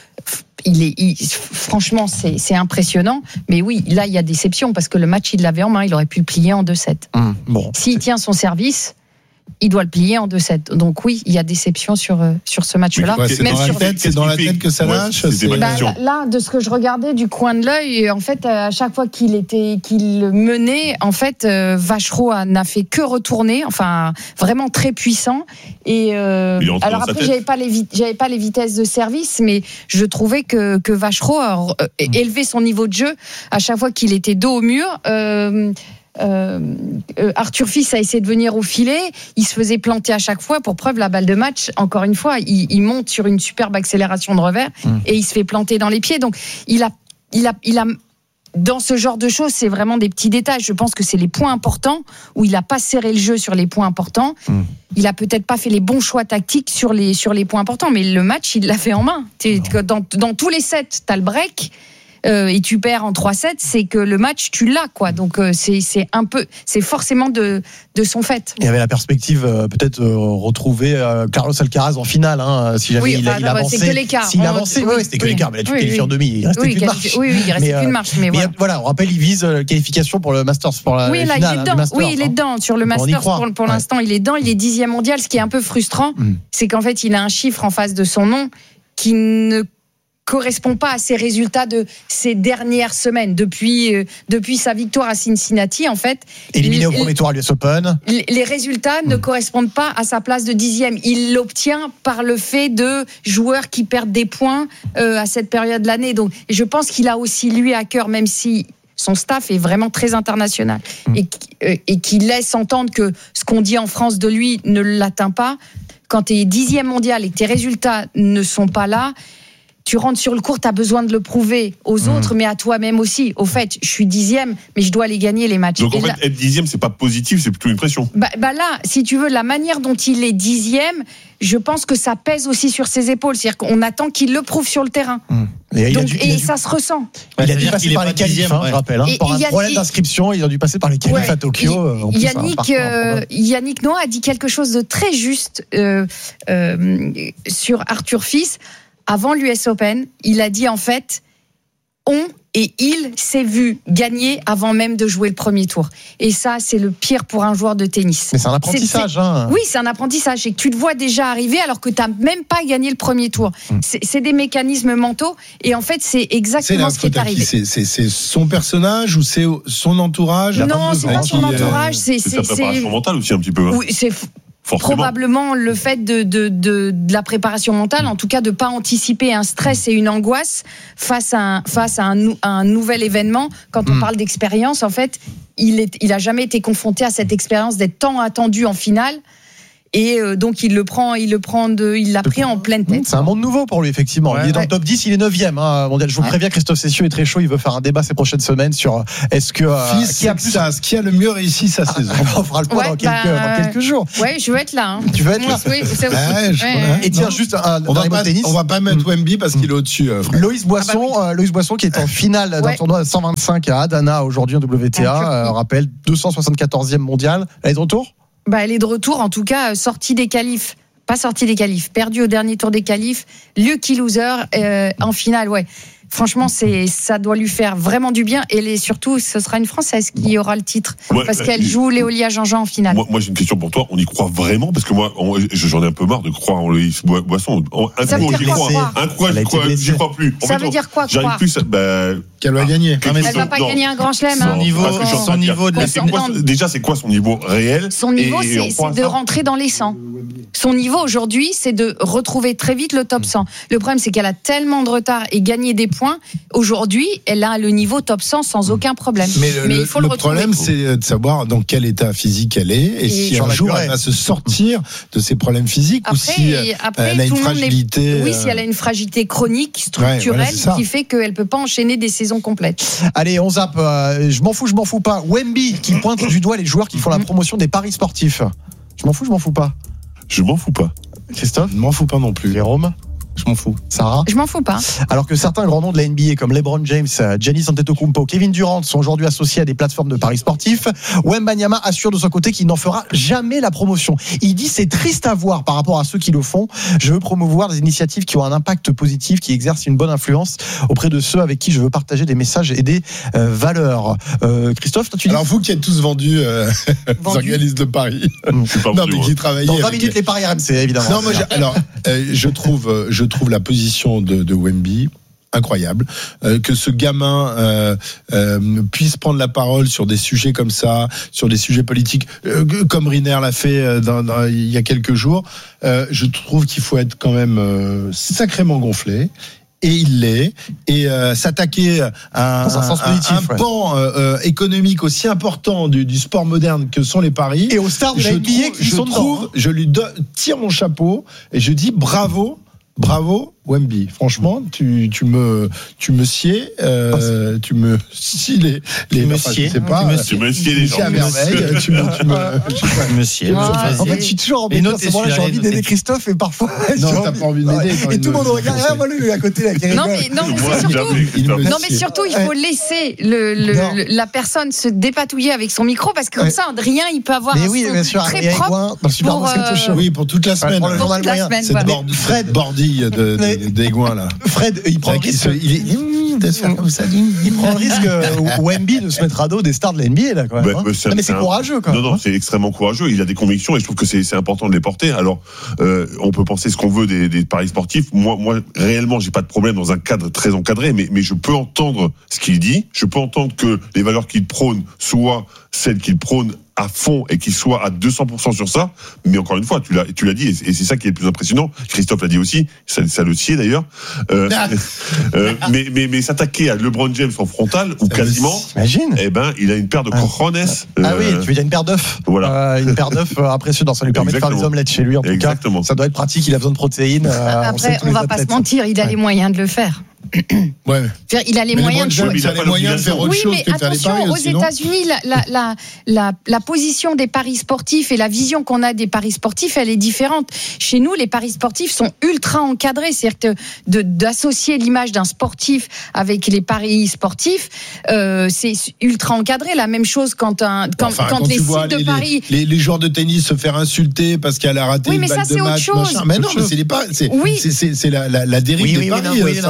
il est, il, franchement, c'est, c'est impressionnant. Mais oui, là, il y a déception parce que le match, il l'avait en main. Il aurait pu le plier en deux sept. Mmh, bon. S'il tient son service, il doit le plier en deux sept. Donc oui, il y a déception sur euh, sur ce match-là. Ouais, c'est Même dans la sur tête, c'est dans la tête que ça Ouais, lâche. c'est c'est- des Bah, question. là, de ce que je regardais du coin de l'œil, en fait, à chaque fois qu'il était, qu'il menait, en fait, euh, Vachereau a- n'a fait que retourner, enfin, vraiment très puissant. Et euh, Il est entré alors dans sa après, tête. j'avais pas les vi- j'avais pas les vitesses de service, mais je trouvais que que Vachereau a euh, élevé son niveau de jeu à chaque fois qu'il était dos au mur. Euh, Euh, euh, Arthur Fils a essayé de venir au filet, il se faisait planter à chaque fois. Pour preuve, la balle de match, encore une fois, il, il monte sur une superbe accélération de revers mmh. et il se fait planter dans les pieds. Donc, il a, il a, il a. Dans ce genre de choses, c'est vraiment des petits détails. Je pense que c'est les points importants où il n'a pas serré le jeu sur les points importants. Mmh. Il a peut-être pas fait les bons choix tactiques sur les sur les points importants, mais le match, il l'a fait en main. T'es, dans, dans tous les sets, t'as le break. Euh, et tu perds en trois sept, c'est que le match tu l'as quoi. Donc euh, c'est c'est un peu, c'est forcément de de son fait. Il y avait la perspective euh, peut-être euh, retrouver euh, Carlos Alcaraz en finale hein, si jamais oui, il, enfin, il non, avançait. C'est que l'écart. S'il On, avançait, oui, c'était que oui, l'écart. Mais là tu oui, qualifies oui. en demi. Il restait oui, qu'une marche. Oui, oui, il restait mais, qu'une marche. Mais, mais voilà. voilà, on rappelle, il vise la qualification pour le Masters pour la oui, là, finale. il est dedans. Hein, Masters, oui, il est dedans sur le Masters. Pour, pour ouais. l'instant, il est dedans. Il est dixième mondial. Ce qui est un peu frustrant, mm. c'est qu'en fait, il a un chiffre en face de son nom qui ne correspond pas à ses résultats de ces dernières semaines depuis euh, depuis sa victoire à Cincinnati en fait. Éliminé les, au premier tour à l'U S Open. Les, les résultats mmh. ne correspondent pas à sa place de dixième. Il l'obtient par le fait de joueurs qui perdent des points euh, à cette période de l'année. Donc, je pense qu'il a aussi lui à cœur, même si son staff est vraiment très international mmh. et, euh, et qui laisse entendre que ce qu'on dit en France de lui ne l'atteint pas. Quand tu es dixième mondial et que tes résultats ne sont pas là, tu rentres sur le court, tu as besoin de le prouver aux mmh. autres, mais à toi-même aussi. Au fait, je suis dixième, mais je dois les gagner, les matchs. Donc en et fait, là, être dixième, c'est pas positif, c'est plutôt une pression. Bah, bah là, si tu veux, la manière dont il est dixième, je pense que ça pèse aussi sur ses épaules. C'est-à-dire qu'on attend qu'il le prouve sur le terrain. Mmh. Et, Donc, dû, et ça dû... se ressent. Il a dû passer par les qualifs, hein, ouais. je rappelle. Hein, pour un Yann... problème d'inscription, il a dû passer par les qualifs ouais. à Tokyo. Et, Yannick, plus, euh, Yannick Noah a dit quelque chose de très juste euh, euh, sur Arthur Fils. Avant l'U S Open, il a dit en fait, on et il s'est vu gagner avant même de jouer le premier tour. Et ça, c'est le pire pour un joueur de tennis. Mais c'est un apprentissage. C'est, c'est, hein. Oui, c'est un apprentissage. Et que tu te vois déjà arriver alors que tu n'as même pas gagné le premier tour. Mmh. C'est, c'est des mécanismes mentaux. Et en fait, c'est exactement c'est ce qui est arrivé. C'est, c'est, c'est son personnage ou c'est son entourage? Non, c'est pas son entourage. C'est, c'est, c'est sa préparation c'est... mentale aussi un petit peu. Hein. Oui, c'est... Forcément. Probablement le fait de, de, de, de la préparation mentale, en tout cas de ne pas anticiper un stress et une angoisse face à un, face à un, à un nouvel événement. Quand on mmh. parle d'expérience, en fait, il est, il a jamais été confronté à cette expérience d'être tant attendu en finale. Et euh, donc il le prend, il le prend de, il l'a pris en pleine tête. C'est un monde nouveau pour lui effectivement. Ouais, il est dans ouais. le top dix, il est neuvième hein, mondial. Je vous ouais. préviens, Christophe Cessieux est très chaud. Il veut faire un débat ces prochaines semaines sur est-ce que euh, Fils, qui a plus ça, qui a le mieux réussi sa saison. On fera le point ouais, dans, quelques, bah, dans quelques jours. Ouais, je veux être là. Hein. Tu veux être là. Oui, c'est ouais, je ouais. Et tiens, juste un, on va pas, tennis. On va pas mettre Wemby parce qu'il est au-dessus. Euh, Loïs Boisson, ah bah oui. euh, Loïs Boisson qui est en finale ouais. d'un tournoi à cent vingt-cinq à Adana aujourd'hui en W T A. Euh, rappel deux cent soixante-quatorzième mondial. Elle est de retour. Bah, elle est de retour, en tout cas, sortie des qualifs. Pas sortie des qualifs, perdue au dernier tour des qualifs, lucky loser euh, en finale, ouais. Franchement, c'est, ça doit lui faire vraiment du bien. Et les, surtout, ce sera une Française qui aura le titre. Ouais, parce qu'elle euh, joue Léolia Jean-Jean en finale. Moi, moi, j'ai une question pour toi. On y croit vraiment? Parce que moi, on, j'en ai un peu marre de croire en Loïs Boisson. Un ça coup, veut j'y dire crois. quoi, Un coup, j'y crois, j'y crois plus. En ça fait, veut dire quoi, j'arrive croire plus à, bah, qu'elle va gagner. Elle ne va pas non. gagner un grand chelem. Son niveau, son niveau de la c'est quoi, déjà, c'est quoi son niveau réel? Son niveau, et, c'est, et c'est de ça. rentrer dans les cent. Son niveau aujourd'hui, c'est de retrouver très vite le top cent. Le problème, c'est qu'elle a tellement de retard et gagné des points. Aujourd'hui, elle a le niveau top cent sans aucun problème. Mais, le, Mais il faut le, le, le problème, c'est de savoir dans quel état physique elle est et, et si un jour elle va se sortir de ses problèmes physiques après, ou si après, elle a une fragilité. Est... Oui, si elle a une fragilité chronique, structurelle, ouais, voilà, qui fait qu'elle peut pas enchaîner des saisons complètes. Allez, on zappe. Euh, je m'en fous, je m'en fous pas. Wemby qui pointe du doigt les joueurs qui font la promotion des paris sportifs. Je m'en fous, je m'en fous pas. Je m'en fous pas. Christophe? Je m'en fous pas non plus. Jérôme? Je m'en fous. Sarah? Je m'en fous pas. Alors que certains grands noms de la N B A comme LeBron James, Giannis Antetokounmpo, Kevin Durant sont aujourd'hui associés à des plateformes de paris sportifs, Wembanyama assure de son côté qu'il n'en fera jamais la promotion. Il dit c'est triste à voir par rapport à ceux qui le font. Je veux promouvoir des initiatives qui ont un impact positif, qui exercent une bonne influence auprès de ceux avec qui je veux partager des messages et des euh, valeurs. Euh, Christophe, toi tu dis... Alors vous qui êtes tous vendus, euh, vendu. organistes de paris. Je suis pas non vendu, mais qui travaillez. Dans vingt minutes les paris R M C évidemment. Non moi alors euh, je trouve je trouve la position de, de Wemby incroyable, euh, que ce gamin euh, euh, puisse prendre la parole sur des sujets comme ça, sur des sujets politiques, euh, comme Riner l'a fait dans, dans, il y a quelques jours. Euh, je trouve qu'il faut être quand même euh, sacrément gonflé. Et il l'est. Et euh, s'attaquer à un, un, un, positif, un ouais. pan euh, économique aussi important du, du sport moderne que sont les paris. Et aux stars de la N B A qui je sont trouve, dedans, hein. Je lui do- tire mon chapeau et je dis bravo. Bravo Wemby, franchement tu tu me tu me sieds euh, tu me scies les les me enfin, sieds, je sais pas tu me sieds les gens à merveille tu me tu me me sieds. En fait, je suis toujours en train de dire j'ai envie d'aider Christophe et parfois non t'as pas envie d'aider et tout le monde regarde ah moi lui à côté là qui non mais non mais surtout non mais surtout il faut laisser le la personne se dépatouiller avec son micro parce que comme ça Adrien il peut avoir un son très propre pour oui pour toute la semaine Fred Bordy de d'Aigouin là. Fred, il prend le risque. Il, est, il, de se faire comme ça. Il prend le risque Wemby de se mettre à dos des stars de la N B A là quand même. Bah, hein. bah, c'est, non, mais c'est, c'est courageux quand même. Non non, c'est extrêmement courageux. Il a des convictions et je trouve que c'est, c'est important de les porter. Alors, euh, on peut penser ce qu'on veut des, des paris sportifs. Moi, moi, réellement, j'ai pas de problème dans un cadre très encadré, mais mais je peux entendre ce qu'il dit. Je peux entendre que les valeurs qu'il prône soient celles qu'il prône à fond et qu'il soit à deux cents pour cent sur ça, mais encore une fois, tu l'as, tu l'as dit, et c'est ça qui est le plus impressionnant. Christophe l'a dit aussi, ça, ça le sied d'ailleurs. Euh, euh, mais, mais, mais s'attaquer à LeBron James en frontal ou quasiment, imagine. Eh ben, il a une paire de cojones. Euh, ah oui, tu veux dire une paire d'œufs. Voilà, euh, une paire d'œufs impressionnante. Ça lui permet Exactement. de faire des omelettes chez lui. En tout Exactement. cas, ça doit être pratique. Il a besoin de protéines. Après, on, on va pas se mentir, il a ouais. les moyens de le faire. Ouais. Il a les mais moyens, de, il a les moyens de faire autre oui, chose mais que de faire les paris. Attention, aux aussi, États-Unis, la, la, la, la, la position des paris sportifs et la vision qu'on a des paris sportifs, elle est différente. Chez nous, les paris sportifs sont ultra encadrés. C'est-à-dire que de, d'associer l'image d'un sportif avec les paris sportifs, euh, c'est ultra encadré. La même chose quand, un, quand, enfin, quand, quand les sites de les, paris. Les, les joueurs de tennis se faire insulter parce qu'elle a raté oui, une balle ça, de match. Machin. Mais non, mais c'est, les paris, c'est, oui. c'est, c'est, c'est la, la, la dérive oui, des oui, paris. Non, oui, non, mais,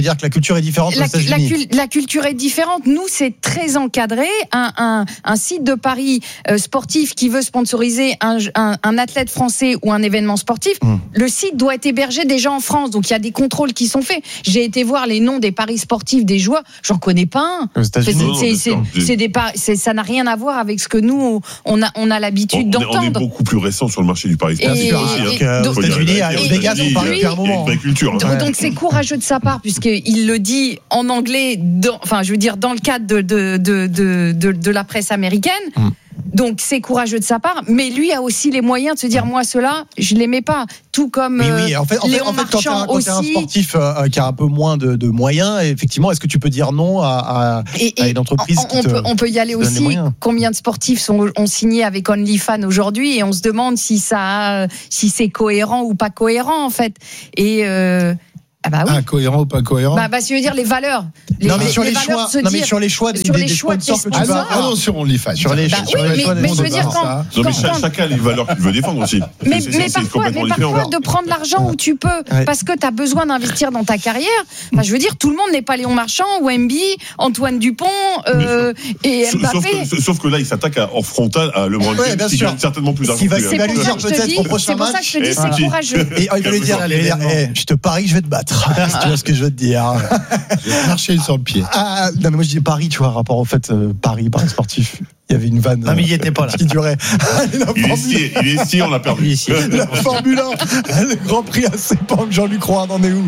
dire que la culture est différente aux La, la, États-Unis. cul- la culture est différente. Nous, c'est très encadré. Un, un, un site de paris euh, sportif qui veut sponsoriser un, un, un athlète français ou un événement sportif, Mmh. le site doit être hébergé déjà en France. Donc, il y a des contrôles qui sont faits. J'ai été voir les noms des paris sportifs des joueurs. J'en connais pas un. Aux C'est, États-Unis. Non, non, c'est, bien c'est, sûr. c'est des par- c'est, ça n'a rien à voir avec ce que nous, on a, on a On, l'habitude on est, on est d'entendre. beaucoup plus récent sur le marché du pari Et- sportif et- aussi. hein. et- Donc, donc- aux États-Unis, à Aux Vegas, États-Unis, on parle il y a- depuis un il y a moment. une vraie culture. hein. Donc, Ouais. donc c'est courageux de sa part puisqu'il le dit en anglais, dans, enfin je veux dire dans le cadre de, de, de, de, de, de la presse américaine. Mm. Donc c'est courageux de sa part, mais lui a aussi les moyens de se dire moi ceux-là je les mets pas, tout comme Oui, euh, oui, en fait, en fait, Léon en fait quand tu es un, Marchand quand t'es un aussi. sportif euh, qui a un peu moins de, de moyens, effectivement, est-ce que tu peux dire non à, à, Et, à et une entreprise on, qui on te peut, on peut y aller te donne les aussi. moyens? Combien de sportifs sont, ont signé avec OnlyFans aujourd'hui et on se demande si ça, a- si c'est cohérent ou pas cohérent en fait. Et euh, ah bah oui. Ah, cohérent ou pas cohérent? Bah, bah, je veux dire les valeurs. Les, Non, mais sur les, valeurs choix, de se non, mais dire- sur les choix des, sur des- les des choix sponsors des que tu Ah vas non, sponsors. ah non, sur OnlyFans. Sur les- Bah sur oui, les mais, choix des mais je veux dire sponsors. quand, Non, mais quand- cha- quand- chacun a les valeurs qu'il veut défendre aussi. mais, C'est- mais c'est- c'est parfois, complètement mais différent. parfois de prendre l'argent où tu peux, Ouais. parce que tu as besoin d'investir dans ta carrière. Enfin, je veux dire, tout le monde n'est pas Léon Marchand, Wemby, Antoine Dupont euh, et Sauf- Mbappé. Sauf que, sauf que là, il s'attaque à- en frontal à LeBron Ouais, James, bien qui sûr. gagne certainement plus Ce d'argent qui va que C'est lui. C'est pour lui ça dire que je peut-être te dis, au prochain c'est pour ça que match. je te dis, Et c'est petit. courageux. Et oh, il va lui dire, il va lui dire, eh, je te parie, je vais te battre. Tu vois ce que je veux te dire. Je vais marcher sur le pied. Ah, non, mais moi je dis Paris, tu vois, rapport au fait, euh, Paris, Paris sportif. Il y avait une vanne. Non, mais il y euh, était pas, là. Qui durait. La Il est Formule- ici, il est ici, on l'a perdu. Ici. La Formule un, le Grand Prix à Sepang, Jean-Luc Roy, on en est où?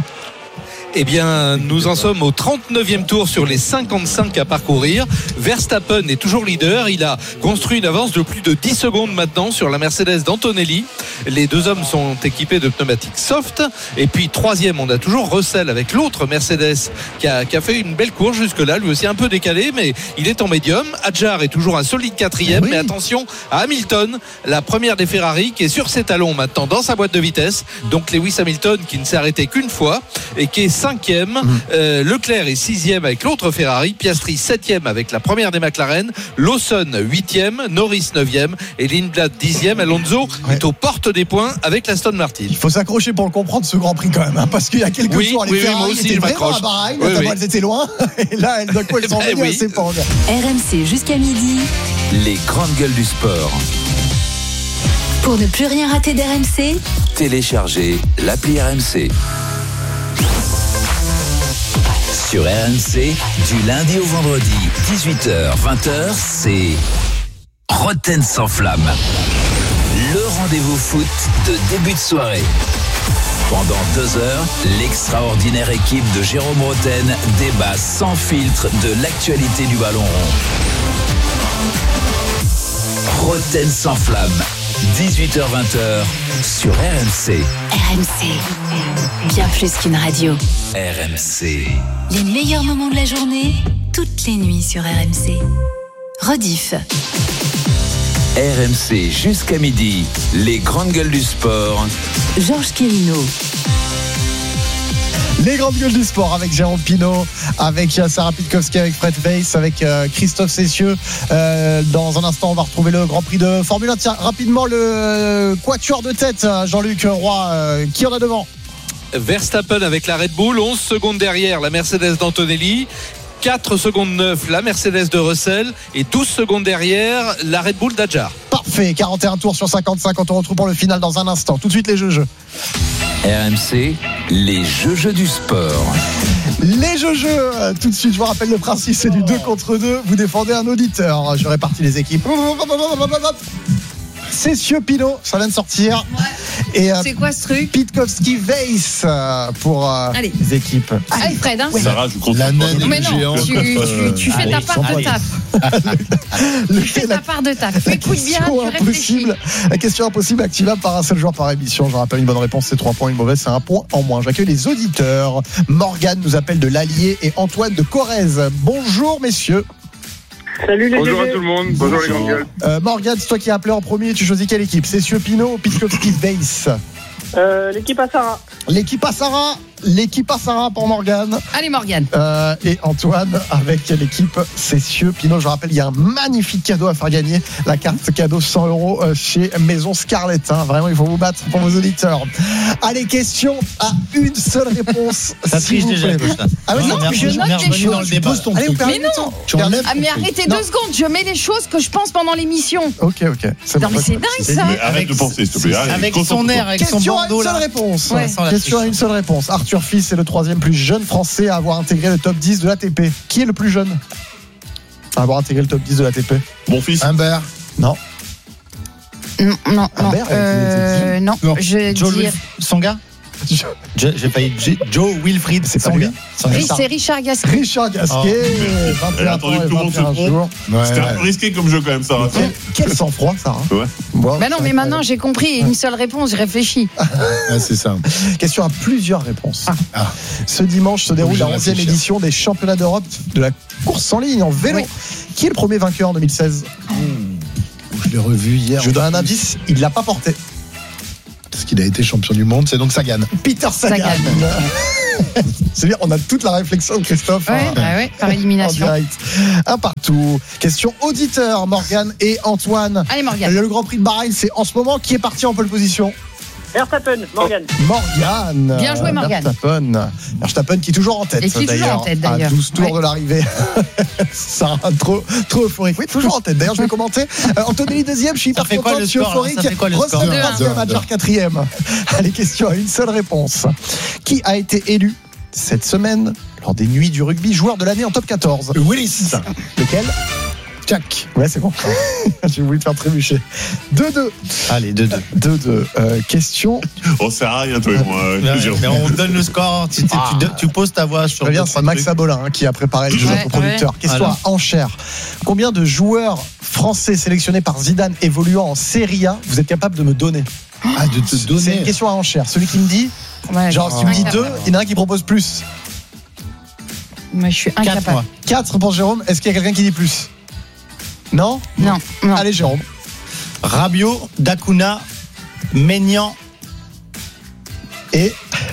Eh bien, nous en sommes au trente-neuvième tour sur les cinquante-cinq à parcourir. Verstappen est toujours leader. Il a construit une avance de plus de dix secondes maintenant sur la Mercedes d'Antonelli. Les deux hommes sont équipés de pneumatiques soft. Et puis, troisième, on a toujours Russell avec l'autre Mercedes qui a, qui a fait une belle course jusque-là. Lui aussi un peu décalé, mais il est en médium. Hadjar est toujours un solide quatrième. Oui. Mais attention à Hamilton, la première des Ferrari, qui est sur ses talons maintenant dans sa boîte de vitesse. Donc, Lewis Hamilton qui ne s'est arrêté qu'une fois et qui est cinquième. Mmh. Euh, Leclerc est sixième avec l'autre Ferrari. Piastri septième avec la première des McLaren. Lawson huitième. Norris neuvième. Et Lindblad dixième. Alonso Ouais. est aux portes des points avec l'Aston Martin. Il faut s'accrocher pour le comprendre, ce Grand Prix quand même, hein, parce qu'il y a quelques Oui, tours, les oui, oui, Ferrari moi aussi, étaient je vraiment m'accroche. à Bahreïn, Oui, notamment oui. elles étaient loin, et là, elles, d'un coup, elles sont Eh ben, venues à oui. Sepang. R M C jusqu'à midi. Les grandes gueules du sport. Pour ne plus rien rater d'R M C, Téléchargez l'appli R M C. Sur R M C, du lundi au vendredi, dix-huit heures vingt heures, c'est Roten sans flamme. Le rendez-vous foot de début de soirée. Pendant deux heures, l'extraordinaire équipe de Jérôme Roten débat sans filtre de l'actualité du ballon rond. Roten sans flamme, dix-huit heures vingt heures sur R M C. R M C. Bien plus qu'une radio. R M C. Les meilleurs moments de la journée, toutes les nuits sur R M C. Rediff. R M C jusqu'à midi, les grandes gueules du sport. Georges Quérino. Les grandes gueules du sport avec Jérôme Pinault, avec euh, Sarah Pitkowski, avec Fred Weiss, avec euh, Christophe Cessieux. Euh, dans un instant, on va retrouver le Grand Prix de Formule un. Tiens, rapidement, le euh, quatuor de tête, euh, Jean-Luc Roy, euh, qui en a devant? Verstappen avec la Red Bull, onze secondes derrière la Mercedes d'Antonelli. quatre secondes neuf la Mercedes de Russell et douze secondes derrière la Red Bull d'Adjar. Parfait, quarante et un tours sur cinquante-cinq. On te retrouve pour le final dans un instant. Tout de suite, les jeux-jeux. R M C, les jeux-jeux du sport. Les jeux-jeux, euh, tout de suite, je vous rappelle le principe, c'est du deux contre deux. Vous défendez un auditeur. Je répartis les équipes. Cessieux Pinault, ça vient de sortir. Et euh, C'est quoi ce truc? Pitkowski Weiss euh, pour euh, Allez. les équipes. Allez Fred, hein. Sarah, je compte La pas. naine Mais non, géant. tu, tu, tu fais ta Allez, part de sans taf. Le- Tu fais la- ta part de taf. La Écoute bien, question tu réfléchis. impossible, la question impossible activable par un seul joueur par émission. Je rappelle, une bonne réponse c'est trois points, une mauvaise c'est un point en moins. J'accueille les auditeurs. Morgane nous appelle de l'Allier et Antoine de Corrèze. Bonjour messieurs. Salut les Bonjour bébés. à tout le monde, bonjour les grandes gueules. Euh, Morgane, c'est toi qui as appelé en premier. Tu choisis quelle équipe? Cessieux Pinault ou Pitkowski Weiss? Euh, L'équipe à Sarah. L'équipe à Sarah. l'équipe à Sarah pour Morgane. Allez, Morgane. Euh, et Antoine avec l'équipe Cessieux. Pinot, je rappelle, il y a un magnifique cadeau à faire gagner. La carte cadeau cent euros chez Maison Scarlett. Hein. Vraiment, il faut vous battre pour vos auditeurs. Allez, question à une seule réponse. Ça s'il triche vous déjà. plaît. Ah oui, Non, non, je note les choses. dans le débat. Pose ton Allez, truc. vous Mais perdez non. du temps. Tu enlèves Ah, mais ton truc. arrêtez Non. deux secondes, je mets les choses que je pense pendant l'émission. Ok, ok. C'est Non, bon, mais c'est pas de dingue souci. ça. Mais arrête de penser, s'il te plaît. Allez, Avec son concentre-toi. air, avec son Question à bandeau une seule là. réponse. Ouais. Sans la Question à triche. une seule réponse. Arthur Fils est le troisième plus jeune Français à avoir intégré le top dix de l'A T P. Qui est le plus jeune à avoir intégré le top dix de l'A T P? Mon fils. Humbert. Non. Non, non, non. Humbert, Euh, non, Non. je vais Joe dire. Wilf- Songa Je- J'ai failli. J'ai- Joe Wilfried. C'est pas Songa. lui. Songa. Oui, c'est Richard Gasquet. Richard Gasquet, vingt et Elle a un attendu ans que et tout le monde se vingt et un trompe. jours. Ouais, C'était un ouais. peu risqué comme jeu quand même, Sarah. Quel, quel sang-froid, ça. Hein. Ouais. Bon, Bah non, c'est mais incroyable. maintenant j'ai compris. Une seule réponse, je réfléchis. Ouais, c'est ça. Question à plusieurs réponses. Ah. Ce dimanche se déroule Obligé la de onzième réfléchir. édition des championnats d'Europe de la course en ligne en vélo. Oui. Qui est le premier vainqueur en deux mille seize? Je l'ai revu hier. Je vous donne un indice, il ne l'a pas porté. Parce qu'il a été champion du monde, c'est donc Sagan. Peter Sagan. Sagan. C'est bien, on a toute la réflexion de Christophe. Ouais, hein, ouais, ouais, par en élimination. direct. Un partout. Question auditeur, Morgane et Antoine. Allez, Morgane. Le Grand Prix de Bahreïn, c'est en ce moment qui est parti en pole position. Verstappen, Morgane. Morgane. Bien joué, Morgane. Verstappen. Verstappen qui est toujours en tête. Et qui est toujours d'ailleurs, en tête, à d'ailleurs. douze tours Ouais. de l'arrivée. Ça a trop, trop euphorique. Oui, toujours en tête. D'ailleurs, je vais commenter. Euh, Antonelli deuxième, je suis hyper fait quoi, content, le je suis score, là euphorique. Ça fait quoi, le score Russell Deux, troisième, deux, Adjar deux. quatrième. Allez, question à une seule réponse. Qui a été élu cette semaine lors des nuits du rugby joueur de l'année en top quatorze? Willis. Lequel? Jack. Ouais, c'est bon. J'ai voulu te faire trébucher. deux deux. Allez, deux deux. deux deux. Euh, question. On sert à rien, toi et moi. euh, Ouais, Jérôme. mais on donne le score. Tu, tu- tu- Ah. tu poses ta voix sur. Très bien, deux, c'est trois Max trucs. Abolin hein, qui a préparé le jeu, Ouais, notre producteur. ouais. Question Voilà. à enchère. Combien de joueurs français sélectionnés par Zidane évoluant en Serie A vous êtes capable de me donner? Ah, de te C'est une donner. question à enchère. Celui qui me dit, Ouais, genre, si tu me dis incapable. deux, il y en a un qui propose plus. Moi, je suis Quatre, incapable. moi. quatre pour Jérôme. Est-ce qu'il y a quelqu'un qui dit plus? Non? Non, non. Allez, Jérôme. Rabiot, Dacuna, Maignan. Et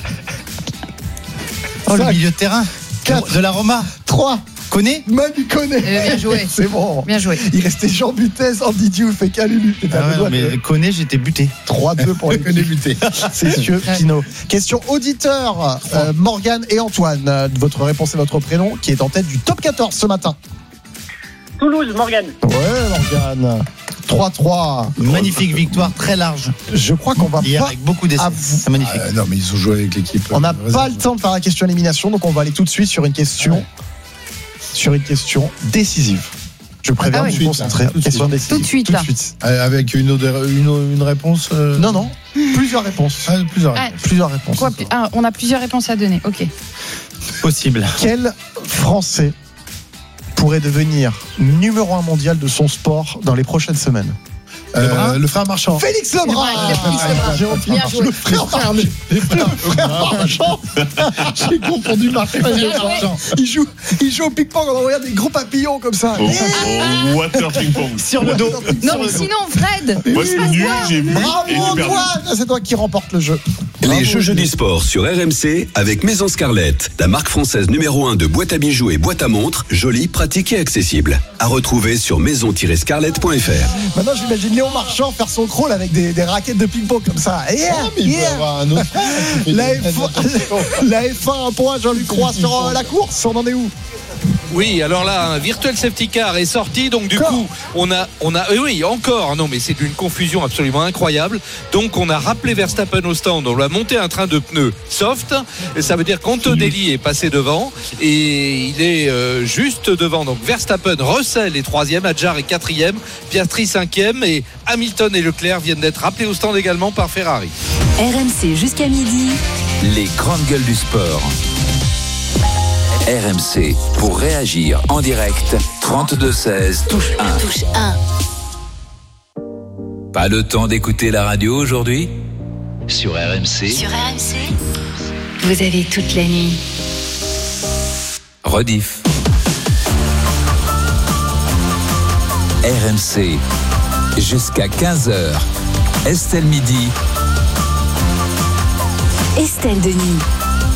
Oh, le Cinq. milieu de terrain. Quatre. De la Roma. trois. Connais Manu Koné. Euh, bien joué. C'est bon. Bien joué. Il restait Jean Butez, Andy Diouf et Calulu. C'était à Ah ouais, deux doigts non, de- mais Connais, j'étais buté. trois deux pour les débuté. C'est sûr, Pino. Question auditeur, euh, Morgane et Antoine. Euh, Votre réponse et votre prénom qui est en tête du top quatorze ce matin. Toulouse, Morgane. Ouais, Morgane. trois trois. Magnifique victoire, très large. Je crois qu'on va Hier, pas. avec beaucoup d'essais. Ah, vous- C'est magnifique. Euh, non, mais ils ont joué avec l'équipe. On n'a euh, pas réserve. le temps de faire la question élimination, donc on va aller tout de suite sur une question, sur une question décisive. Je préviens Ah de oui. vous concentrer. Tout de Question suite. décisive. Tout de suite, Tout de là. suite. Euh, Avec une, odeur- une, une réponse. euh, Non, non. Plusieurs réponses. Ah, plusieurs. Ah, Plusieurs réponses. quoi, plus- ah, on a plusieurs réponses à donner. Ok. Possible. Quel Français pourrait devenir numéro un mondial de son sport dans les prochaines semaines? Euh, Lebrun le frère Marchand. Félix Lebrun. Lebrun, Félix Lebrun. Jérôme Bien Marchand. joué. Le frère Marchand. Le frère Marchand. J'ai confondu Marchand et Bien joué. Marchand. Il joue, il joue au ping-pong, on regarde des gros papillons comme ça. Au, au water ping pong. Sur le dos. Non, mais sinon, Fred. Moi, c'est nul, j'ai vu Bravo et j'ai perdu. Antoine, c'est toi qui remporte le jeu. Les Bravo, jeux Julie. du sport sur R M C avec Maison Scarlett, la marque française numéro un de boîtes à bijoux et boîtes à montres, jolie, pratique et accessible. À retrouver sur maison tiret scarlett point f r. Maintenant, j'imagine Léon Marchand faire son crawl avec des, des raquettes de ping-pong comme ça. Yeah, Ah, mais il peut yeah. avoir un autre. La F un, la F un, un point, Jean-Luc Roy sur euh, la course. On en est où? Oui, alors là, un virtual safety car est sorti, donc du Encore coup, on a, on a, oui, oui, encore, non, mais c'est d'une confusion absolument incroyable. Donc, on a rappelé Verstappen au stand, on lui a monté un train de pneus soft, et ça veut dire qu'Antonelli est passé devant, et il est euh, juste devant. Donc, Verstappen, Russell est troisième, Adjar est quatrième, Piastri cinquième, et Hamilton et Leclerc viennent d'être rappelés au stand également par Ferrari. R M C jusqu'à midi. Les grandes gueules du sport. R M C, pour réagir en direct, trente-deux seize, touche un. Touche un. Pas le temps d'écouter la radio aujourd'hui? Sur R M C, Sur R M C, vous avez toute la nuit. rediff. R M C, jusqu'à quinze heures. Estelle Midi. Estelle Denis.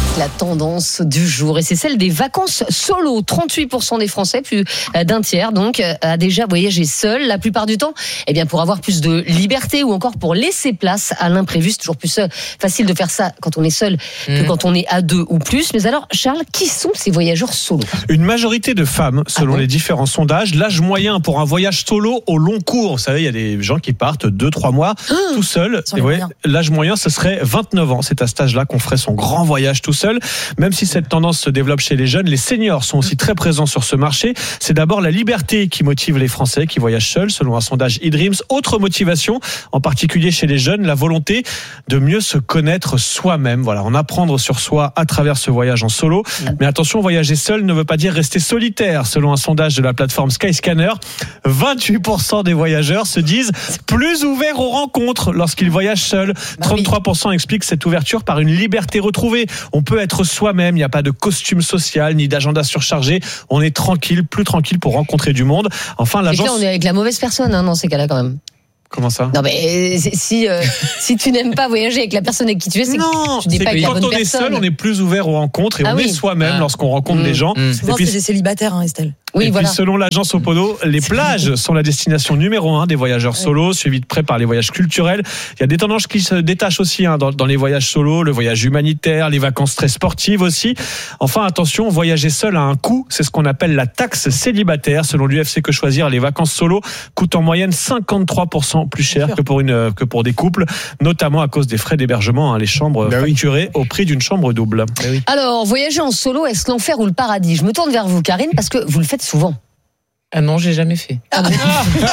La tendance du jour, et c'est celle des vacances solo. trente-huit pour cent des Français, plus d'un tiers, donc, a déjà voyagé seul. La plupart du temps, eh bien, pour avoir plus de liberté ou encore pour laisser place à l'imprévu. C'est toujours plus facile de faire ça quand on est seul que mmh. quand on est à deux ou plus. Mais alors, Charles, qui sont ces voyageurs solo ? Une majorité de femmes, selon ah bon les différents sondages. L'âge moyen pour un voyage solo au long cours, vous savez, il y a des gens qui partent deux, trois mois mmh. tout seuls. Et ouais, l'âge moyen, ce serait vingt-neuf ans. C'est à cet âge-là qu'on ferait son grand voyage tout seul. Même si cette tendance se développe chez les jeunes, les seniors sont aussi très présents sur ce marché. C'est d'abord la liberté qui motive les Français qui voyagent seuls, selon un sondage eDreams. Autre motivation, en particulier chez les jeunes, la volonté de mieux se connaître soi-même. Voilà, en apprendre sur soi à travers ce voyage en solo. Mais attention, voyager seul ne veut pas dire rester solitaire. Selon un sondage de la plateforme Skyscanner, vingt-huit pour cent des voyageurs se disent plus ouverts aux rencontres lorsqu'ils voyagent seuls. trente-trois pour cent expliquent cette ouverture par une liberté retrouvée. On peut être soi-même, il n'y a pas de costume social ni d'agenda surchargé. On est tranquille, plus tranquille pour rencontrer du monde. Enfin, l'agence... Là, on est avec la mauvaise personne hein, dans ces cas-là quand même. Comment ça ? Non mais si euh, si tu n'aimes pas voyager avec la personne avec qui tu es, c'est non, que tu n'es pas avec la bonne personne. Quand on est seul, on est plus ouvert aux rencontres et ah on oui. est soi-même ah. lorsqu'on rencontre mmh. des gens. Mmh. Souvent, et puis, c'est des célibataires, hein, Estelle. Oui, et voilà. puis selon l'agence Opodo, les plages sont la destination numéro un des voyageurs solos, suivis de près par les voyages culturels. Il y a des tendances qui se détachent aussi hein, dans, dans les voyages solos, le voyage humanitaire, les vacances très sportives aussi. Enfin, attention, voyager seul a un coût, c'est ce qu'on appelle la taxe célibataire. Selon l'U F C Que Choisir, les vacances solos coûtent en moyenne cinquante-trois pour cent plus cher que pour une que pour des couples, notamment à cause des frais d'hébergement, hein, les chambres ben facturées oui. au prix d'une chambre double. Ben oui. Alors, voyager en solo, est-ce l'enfer ou le paradis ? Je me tourne vers vous, Karine, parce que vous le faites souvent. Ah non, j'ai jamais fait. Ah bon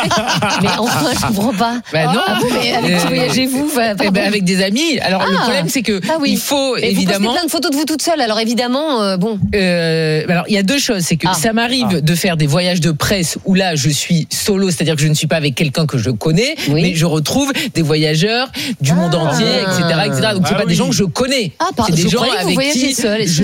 mais enfin, je comprends pas. Bah non. Ah bon, mais avec qui voyagez-vous ? Eh ben avec des amis. Alors ah. le problème c'est que ah oui. il faut et évidemment. Vous postez plein de photos de vous toute seule. Alors évidemment, euh, bon. Euh, alors il y a deux choses, c'est que ah. ça m'arrive ah. de faire des voyages de presse où là je suis solo, c'est-à-dire que je ne suis pas avec quelqu'un que je connais, oui. mais je retrouve des voyageurs du ah. monde entier, et cetera, et cetera. Donc c'est ah pas oui. des gens que je connais. Ah, c'est des gens avec qui seul, je,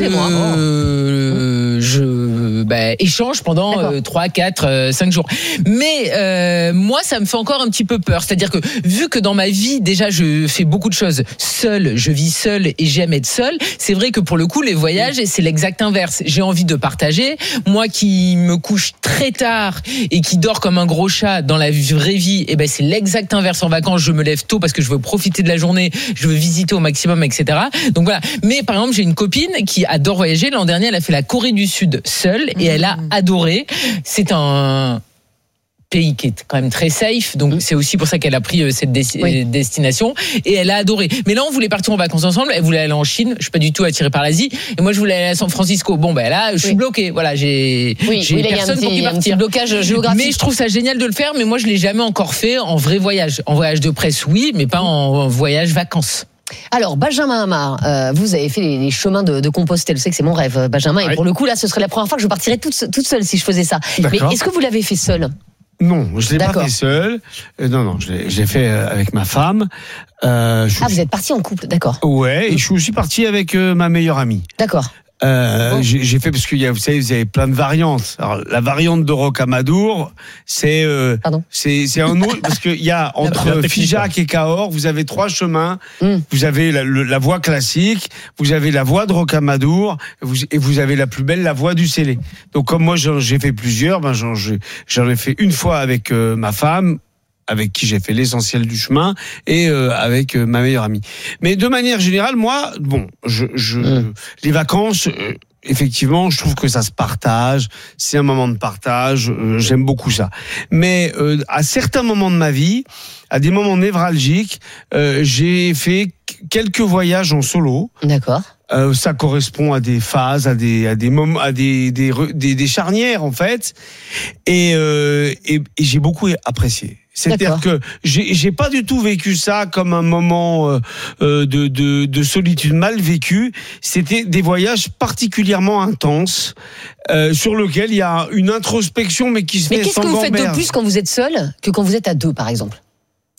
euh, je bah, échange pendant euh, trois, quatre, cinq jours. Mais euh, moi, ça me fait encore un petit peu peur. C'est-à-dire que vu que dans ma vie, déjà, je fais beaucoup de choses seule, je vis seule et j'aime être seule, c'est vrai que pour le coup, les voyages, c'est l'exact inverse. J'ai envie de partager. Moi qui me couche très tard et qui dort comme un gros chat dans la vraie vie, eh ben, c'est l'exact inverse en vacances. Je me lève tôt parce que je veux profiter de la journée, je veux visiter au maximum, et cetera. Donc voilà. Mais par exemple, j'ai une copine qui adore voyager. L'an dernier, elle a fait la Corée du Sud seule et elle a adoré. C'est un pays qui est quand même très safe, donc c'est aussi pour ça qu'elle a pris cette des- oui. destination et elle a adoré. Mais là on voulait partir en vacances ensemble, elle voulait aller en Chine, je suis pas du tout attirée par l'Asie et moi je voulais aller à San Francisco. Bon ben là je suis oui. bloquée, voilà, j'ai oui, j'ai oui, personne petit, pour y partir. Blocage géographique. Mais je trouve ça génial de le faire, mais moi je l'ai jamais encore fait en vrai voyage. En voyage de presse oui, mais pas en voyage vacances. Alors, Benjamin Amar, euh, vous avez fait les, les chemins de, de Compostelle. Je sais que c'est mon rêve, Benjamin. Oui. Et pour le coup, là, ce serait la première fois que je partirais toute, toute seule si je faisais ça. D'accord. Mais est-ce que vous l'avez fait seul ? Non, je l'ai D'accord. pas fait seul. Euh, non, non, je l'ai, je l'ai fait euh, avec ma femme. Euh, je ah, suis... vous êtes parti en couple, d'accord. Ouais, et je suis aussi parti avec euh, ma meilleure amie. D'accord. Euh, bon. j'ai, j'ai fait parce qu'il y a, vous savez, vous avez plein de variantes. Alors, la variante de Rocamadour, c'est, euh, c'est, c'est un autre parce qu'il y a entre Figeac et Cahors, vous avez trois chemins. Mm. Vous avez la, le, la voie classique, vous avez la voie de Rocamadour, et vous, et vous avez la plus belle, la voie du Célé. Donc comme moi j'en, j'ai fait plusieurs, ben j'en, j'en ai fait une fois avec euh, ma femme, avec qui j'ai fait l'essentiel du chemin, et euh, avec euh, ma meilleure amie. Mais de manière générale, moi, bon, je, je mmh. les vacances, euh, effectivement, je trouve que ça se partage, c'est un moment de partage, euh, j'aime beaucoup ça. Mais euh, à certains moments de ma vie, à des moments névralgiques, euh, j'ai fait quelques voyages en solo. D'accord. Euh, ça correspond à des phases, à des à des moments, à des des des, des charnières en fait, et, euh, et et j'ai beaucoup apprécié. C'est-à-dire que j'ai j'ai pas du tout vécu ça comme un moment euh, de de de solitude mal vécu. C'était des voyages particulièrement intenses euh, sur lesquels il y a une introspection, mais qui se mais fait sans qu'est-ce que vous faites gamberge. de plus quand vous êtes seul que quand vous êtes à deux, par exemple?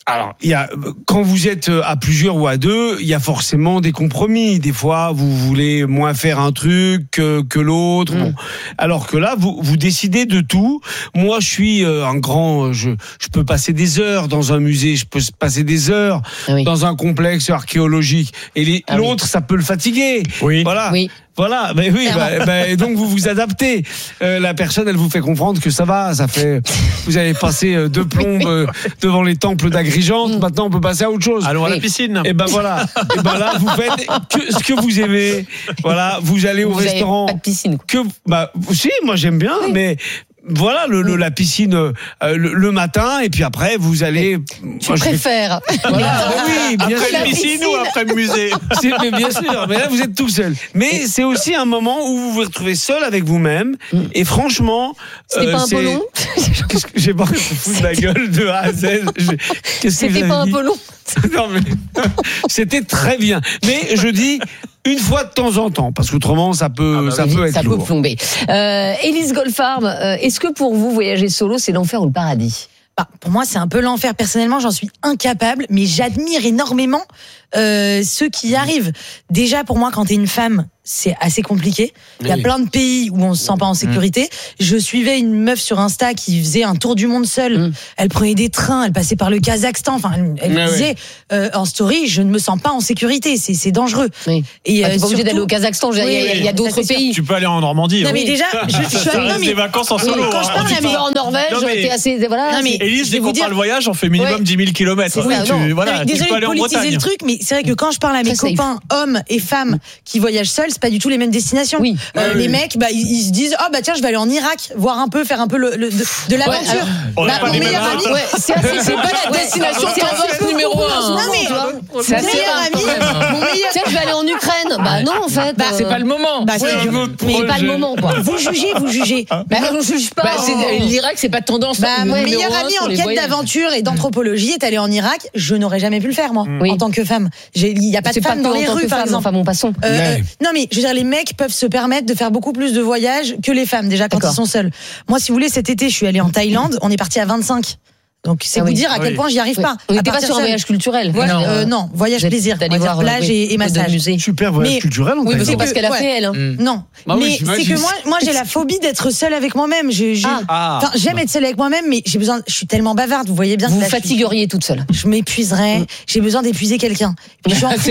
Alors, il y a, quand vous êtes à plusieurs ou à deux, il y a forcément des compromis. Des fois, vous voulez moins faire un truc que, que l'autre. Mmh. Bon. Alors que là, vous, vous décidez de tout. Moi, je suis un grand, je, je peux passer des heures dans un musée, je peux passer des heures ah oui. dans un complexe archéologique. Et les, ah l'autre, oui. ça peut le fatiguer. Oui. Voilà. Oui. Voilà, ben oui, bah, bah, donc vous vous adaptez. Euh, la personne, elle vous fait comprendre que ça va, ça fait. Vous avez passé euh, deux plombes euh, devant les temples d'Agrigente. Maintenant, on peut passer à autre chose. Allons à la piscine. Et ben voilà. Et ben là, vous faites que ce que vous aimez. Voilà, vous allez au vous restaurant. Pas de piscine. Que bah, si, moi j'aime bien, oui. mais. Voilà le, le la piscine euh, le, le matin et puis après vous allez. Tu moi, préfères. Je... Voilà, oui, bien après sûr. la piscine ou après le musée. C'est, mais bien sûr. Mais là vous êtes tout seul. Mais c'est aussi un moment où vous vous retrouvez seul avec vous-même. Et franchement, c'était euh, pas un peu long. Qu'est-ce que j'ai pas foutu de la gueule de A à Z. Je... Qu'est-ce c'était que pas un peu long. Non mais c'était très bien. Mais je dis. Une fois de temps en temps, parce qu'autrement ça peut, ah bah ça oui, peut être ça lourd. peut plomber. Euh, Élise Goldfarb, euh, est-ce que pour vous voyager solo c'est l'enfer ou le paradis? Bah, pour moi, c'est un peu l'enfer. Personnellement, j'en suis incapable, mais j'admire énormément euh, ceux qui y arrivent. Déjà, pour moi, quand t'es une femme, c'est assez compliqué. Il y a oui. plein de pays où on se sent pas en sécurité. Mmh. Je suivais une meuf sur Insta qui faisait un tour du monde seule. Mmh. Elle prenait des trains, elle passait par le Kazakhstan. Enfin, elle, elle oui. disait euh, en story, je ne me sens pas en sécurité. C'est, c'est dangereux. Oui. Et bah, euh, t'es pas obligé d'aller au Kazakhstan. Il oui, y a, il y a d'autres pays. Tu peux aller en Normandie. Non hein. mais oui. déjà, je, je suis ça non, reste mais, des vacances en solo. Quand je parle tu vas en Norvège, t'es assez voilà. Non, mais Élise, dès qu'on dire... parle voyage, on fait minimum ouais. dix mille kilomètres. Oui, tu, voilà, non, désolé de politiser le truc, mais c'est vrai que quand je parle à mes Très copains, safe. hommes et femmes qui voyagent seuls, c'est pas du tout les mêmes destinations. Oui. Euh, oui. Les mecs, bah, ils, ils se disent, oh bah tiens, je vais aller en Irak, voir un peu, faire un peu le, le, de, de l'aventure. Ouais, alors, bah, mon meilleur ami, ouais, c'est, assez, c'est pas la destination touristique numéro un. Non mais, c'est mon meilleur ami, mon meilleur. Tiens, je vais aller en Ukraine. Bah non, en fait. Bah, c'est pas le moment. Bah, ouais, c'est, mais c'est pas le moment, quoi. Vous jugez, vous jugez. Bah, je juge pas. Bah, c'est, l'Irak, c'est pas tendance. Bah, mon meilleur ami en quête d'aventure et d'anthropologie est allé en Irak. Je n'aurais jamais pu le faire, moi, oui. en tant que femme. Il y a pas de femmes dans les rues, par exemple. Enfin, bon, passons. Euh, non, mais je veux dire, les mecs peuvent se permettre de faire beaucoup plus de voyages que les femmes, déjà, quand D'accord. ils sont seuls. Moi, si vous voulez, cet été, je suis allée en Thaïlande. On est parti à vingt-cinq. Donc, c'est ah vous oui. dire à quel oui. point j'y arrive oui. pas. On n'était pas sur un voyage culturel. Ouais, non. Euh, non, voyage Vous plaisir. D'aller voir plage oui, et, et massage. Super voyage mais, Oui, culturel. En mais c'est parce qu'elle a ouais. fait, elle. Hein. Mm. Non. Bah mais oui, c'est que moi, moi, j'ai la phobie d'être seule avec moi-même. Je, je, ah. Enfin, j'aime être seule avec moi-même, mais j'ai besoin. Je suis tellement bavarde. Vous voyez bien. Vous que vous fatigueriez toute seule. Je m'épuiserais. Mm. J'ai besoin d'épuiser quelqu'un. Je suis en couple.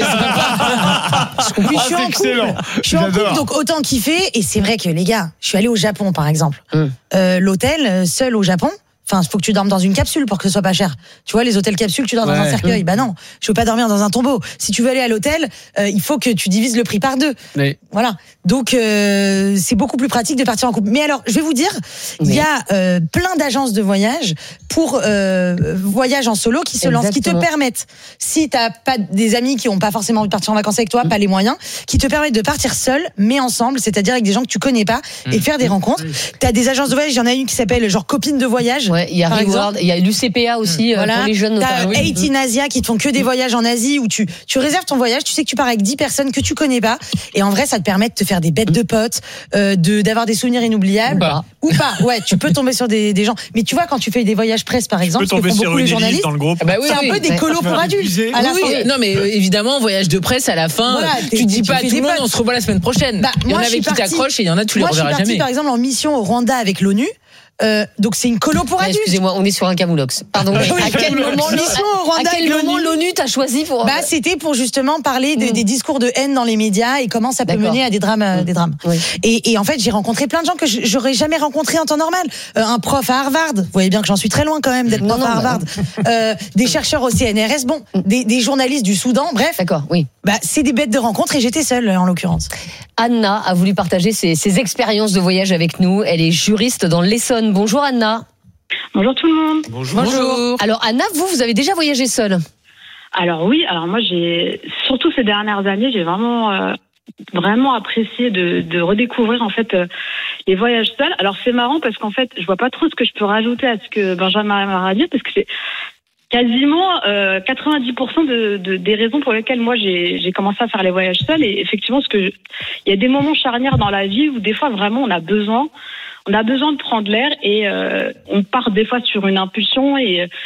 Je suis en couple. Je suis en couple, donc autant kiffer. Et c'est vrai que les gars, je suis allée au Japon, par exemple. L'hôtel, seul au Japon. Enfin, il faut que tu dormes dans une capsule pour que ce soit pas cher. Tu vois, les hôtels capsules, tu dors ouais. dans un cercueil. Mmh. Bah non, je veux pas dormir dans un tombeau. Si tu veux aller à l'hôtel, euh, il faut que tu divises le prix par deux. Oui. Voilà. Donc, euh, c'est beaucoup plus pratique de partir en couple. Mais alors, je vais vous dire, il oui. y a euh, plein d'agences de voyage pour euh, voyage en solo qui se Exactement. lancent, qui te permettent, si t'as pas des amis qui ont pas forcément envie de partir en vacances avec toi, mmh. pas les moyens, qui te permettent de partir seul, mais ensemble, c'est-à-dire avec des gens que tu connais pas mmh. et faire des rencontres. Mmh. T'as des agences de voyage, il y en a une qui s'appelle genre Copine de voyage. Ouais, il y a Reward, il y a l'U C P A aussi mmh. voilà. pour les jeunes. T'as eighteen Asia qui te font que des voyages en Asie où tu tu réserves ton voyage, tu sais que tu pars avec dix personnes que tu connais pas et en vrai ça te permet de te faire des bêtes de potes, euh, de d'avoir des souvenirs inoubliables ou pas. ou pas. Ouais, tu peux tomber sur des des gens. Mais tu vois quand tu fais des voyages presse par exemple, tu peux tomber que font sur beaucoup une les journalistes, dans le groupe. Ah bah oui, c'est oui, un peu des ouais. colos pour adultes. À la oui, fin. Oui. Non mais euh, évidemment voyage de presse à la fin, voilà, tu dis pas à tout le monde on se revoit la semaine prochaine. Bah, il y en avait qui t'accrochent et il y en a tu les reverras jamais. Moi je suis partie par exemple en mission au Rwanda avec l'ONU. Euh, donc c'est une colo pour adultes. Excusez-moi, on est sur un camoulox. Pardon. Oui, à quel moment, à quel moment l'ONU t'a choisi pour Bah c'était pour justement parler de, mmh. des discours de haine dans les médias et comment ça peut D'accord. mener à des drames, mmh. des drames. Oui. Et, et en fait j'ai rencontré plein de gens que j'aurais jamais rencontrés en temps normal. Euh, un prof à Harvard, vous voyez bien que j'en suis très loin quand même d'être prof non, à Harvard. Bah euh, des chercheurs au C N R S, bon, mmh. des, des journalistes du Soudan, bref. D'accord, oui. Bah c'est des bêtes de rencontres et j'étais seule en l'occurrence. Anna a voulu partager ses, ses expériences de voyage avec nous. Elle est juriste dans l'Essonne. Bonjour Anna. Bonjour tout le monde. Bonjour. Bonjour. Alors Anna, vous, vous avez déjà voyagé seule ? Alors oui, alors moi j'ai, surtout ces dernières années, j'ai vraiment, euh, vraiment apprécié de, de redécouvrir en fait euh, les voyages seuls. Alors c'est marrant parce qu'en fait, je vois pas trop ce que je peux rajouter à ce que Benjamin m'a dit parce que c'est quasiment euh, quatre-vingt-dix pour cent de, de, des raisons pour lesquelles moi j'ai, j'ai commencé à faire les voyages seuls. Et effectivement, ce que je, il y a des moments charnières dans la vie où des fois vraiment on a besoin, on a besoin de prendre l'air et euh, on part des fois sur une impulsion et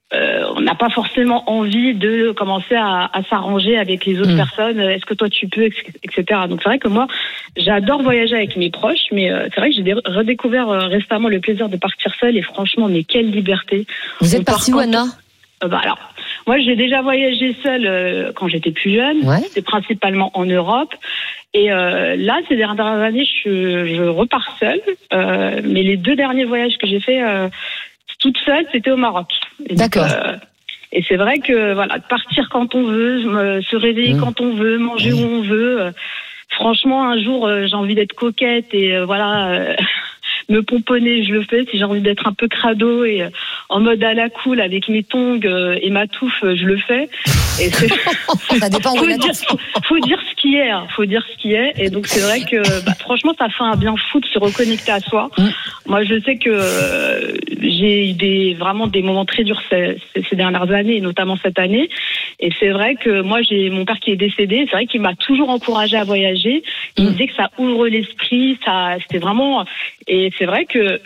Euh, on n'a pas forcément envie de commencer à, à s'arranger avec les autres mmh. personnes. Est-ce que toi tu peux, et cetera. Donc c'est vrai que moi, j'adore voyager avec mes proches, mais euh, c'est vrai que j'ai dé- redécouvert euh, récemment le plaisir de partir seule. Et franchement, mais quelle liberté. Vous êtes partie où, Anna ? euh, bah, alors, moi, j'ai déjà voyagé seule euh, quand j'étais plus jeune. Ouais. C'était principalement en Europe. Et euh, là, ces dernières années, je, je repars seule. Euh, mais les deux derniers voyages que j'ai faits euh, toute seule, c'était au Maroc. Et D'accord. Donc, euh, et c'est vrai que voilà, partir quand on veut, se réveiller mmh. quand on veut, manger mmh. où on veut. Euh, franchement, un jour, euh, j'ai envie d'être coquette et euh, voilà, euh, me pomponner, je le fais. Si j'ai envie d'être un peu crado et euh, en mode à la cool avec mes tongs euh, et ma touffe, euh, je le fais. Et c'est, ça dépend où faut, la dire, faut, faut dire ce qui est, hein, faut dire ce qui est. Et donc c'est vrai que bah, franchement, ça fait un bien fou de se reconnecter à soi. Mmh. Moi, je sais que euh, j'ai eu des vraiment des moments très durs ces, ces dernières années, et notamment cette année. Et c'est vrai que moi, j'ai mon père qui est décédé. C'est vrai qu'il m'a toujours encouragé à voyager. Il mmh. me disait que ça ouvre l'esprit. Ça, c'était vraiment. Et c'est vrai que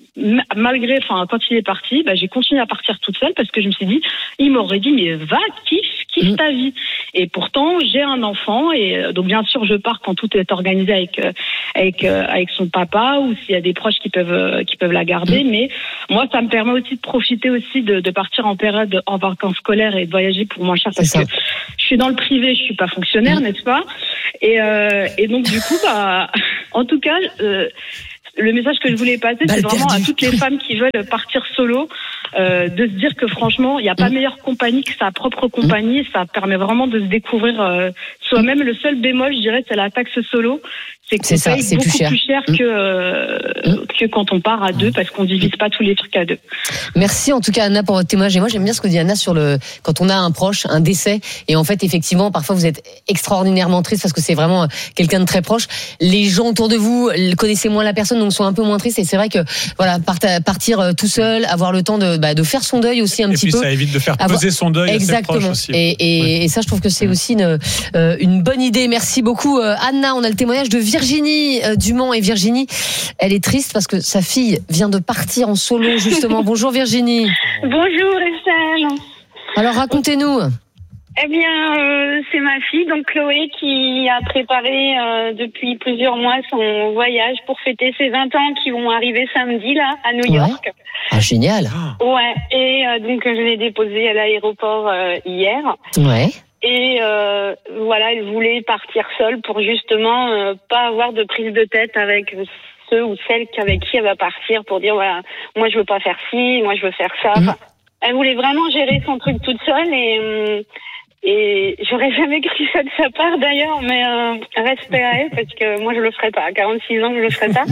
malgré, enfin, quand il est parti, bah, j'ai continué à partir toute seule parce que je me suis dit, il m'aurait dit, mais va, kiffe, kiffe ta vie. Et pourtant, j'ai un enfant et donc bien sûr, je pars quand tout est organisé avec avec avec son papa ou s'il y a des proches qui peuvent qui peuvent la garder. Mais moi, ça me permet aussi de profiter aussi de, de partir en période en vacances scolaires et de voyager pour moins cher parce que je suis dans le privé, je suis pas fonctionnaire, mmh. n'est-ce pas? Et euh, et donc du coup, bah, en tout cas. Euh, Le message que je voulais passer, Balle c'est vraiment perdue. À toutes les femmes qui veulent partir solo, euh, de se dire que franchement, il n'y a pas mmh. meilleure compagnie que sa propre compagnie. Mmh. Ça permet vraiment de se découvrir euh, soi-même. Le seul bémol, je dirais, c'est la taxe solo. C'est qu'on c'est paye ça, c'est beaucoup plus cher, plus cher mmh. que, euh, mmh. que quand on part à deux, parce qu'on ne divise pas tous les trucs à deux. Merci en tout cas Anna pour votre témoignage. Et moi j'aime bien ce que dit Anna sur le quand on a un proche, un décès, et en fait effectivement parfois vous êtes extraordinairement triste parce que c'est vraiment quelqu'un de très proche. Les gens autour de vous connaissaient moins la personne, donc sont un peu moins tristes. Et c'est vrai que voilà partir tout seul, avoir le temps de, bah, de faire son deuil aussi un et petit peu. Et puis ça évite de faire peser avoir... son deuil. Exactement. À ses proches aussi. Et, et, ouais. et ça je trouve que c'est aussi une, euh, une bonne idée. Merci beaucoup Anna. On a le témoignage de Virginie euh, du Mans, et Virginie, elle est triste parce que sa fille vient de partir en solo justement. Bonjour Virginie. Bonjour Estelle. Alors racontez-nous. Eh bien, euh, c'est ma fille, donc Chloé, qui a préparé euh, depuis plusieurs mois son voyage pour fêter ses vingt ans qui vont arriver samedi là à New York. Ouais. Ah génial. Ouais. Et euh, donc je l'ai déposée à l'aéroport euh, hier. Ouais. Et euh, voilà, elle voulait partir seule pour justement euh, pas avoir de prise de tête avec ceux ou celles avec qui elle va partir pour dire voilà, moi je veux pas faire ci, moi je veux faire ça. Mmh. Enfin, elle voulait vraiment gérer son truc toute seule et et j'aurais jamais cru ça de sa part d'ailleurs, mais euh, respect à elle parce que moi je le ferais pas. À quarante-six ans, je le ferais pas.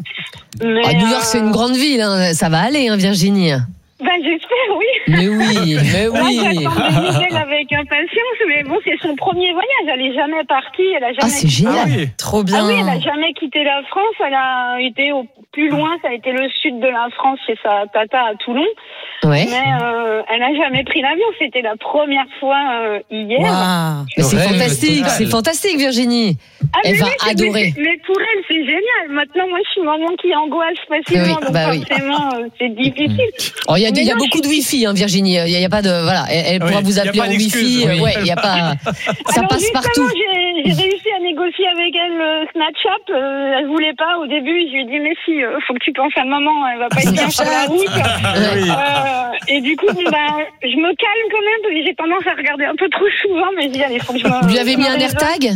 Mais ah, New York, euh... c'est une grande ville, hein. Ça va aller, hein, Virginie. Ben j'espère, oui. Mais oui, mais oui. Moi, j'attends des nouvelles avec impatience, mais bon, c'est son premier voyage. Elle est jamais partie, elle a jamais. Ah, c'est génial. Ah, oui. Trop bien. Ah oui, elle a jamais quitté la France. Elle a été au plus loin, ça a été le sud de la France chez sa tata à Toulon. Ouais. Mais euh, elle a jamais pris l'avion. C'était la première fois euh, hier. Wow. Mais c'est fantastique, total. C'est fantastique, Virginie. Ah, elle va oui, adorer. Mais, mais pour elle, c'est génial. Maintenant, moi, je suis maman qui angoisse facilement, oui, donc bah forcément, oui. euh, c'est difficile. Oh, il y a, y a beaucoup de Wi-Fi, hein, Virginie. Il y, y a pas de voilà. Elle, elle pourra oui, vous appeler en Wi-Fi. Oui. Ouais, il y a pas. Ça Alors, passe partout. J'ai, j'ai réussi à négocier avec elle le Snapchat. Euh, elle voulait pas au début. Je lui ai dit mais si, euh, faut que tu penses à maman. Elle va pas être bien sur la route. Oui. Euh, et du coup, bon, bah, je me calme quand même parce que j'ai tendance à regarder un peu trop souvent. Mais je dis allez, faut que je me. Vous lui avez mis un AirTag?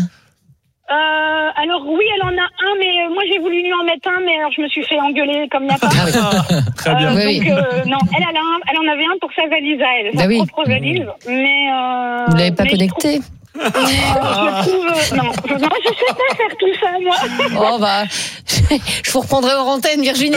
Euh, alors oui, elle en a un, mais euh, moi j'ai voulu lui en mettre un, mais alors je me suis fait engueuler comme il n'y a pas. Ah, très bien. Euh, oui, donc oui. euh, non, elle, elle, a un, elle en avait un pour sa valise à elle, sa bah propre oui. valise, mais euh, vous l'avez pas connecté? Euh, je trouve, euh, non, je, non, je sais pas faire tout ça, moi. Oh bah, je vous reprendrai hors antenne, Virginie.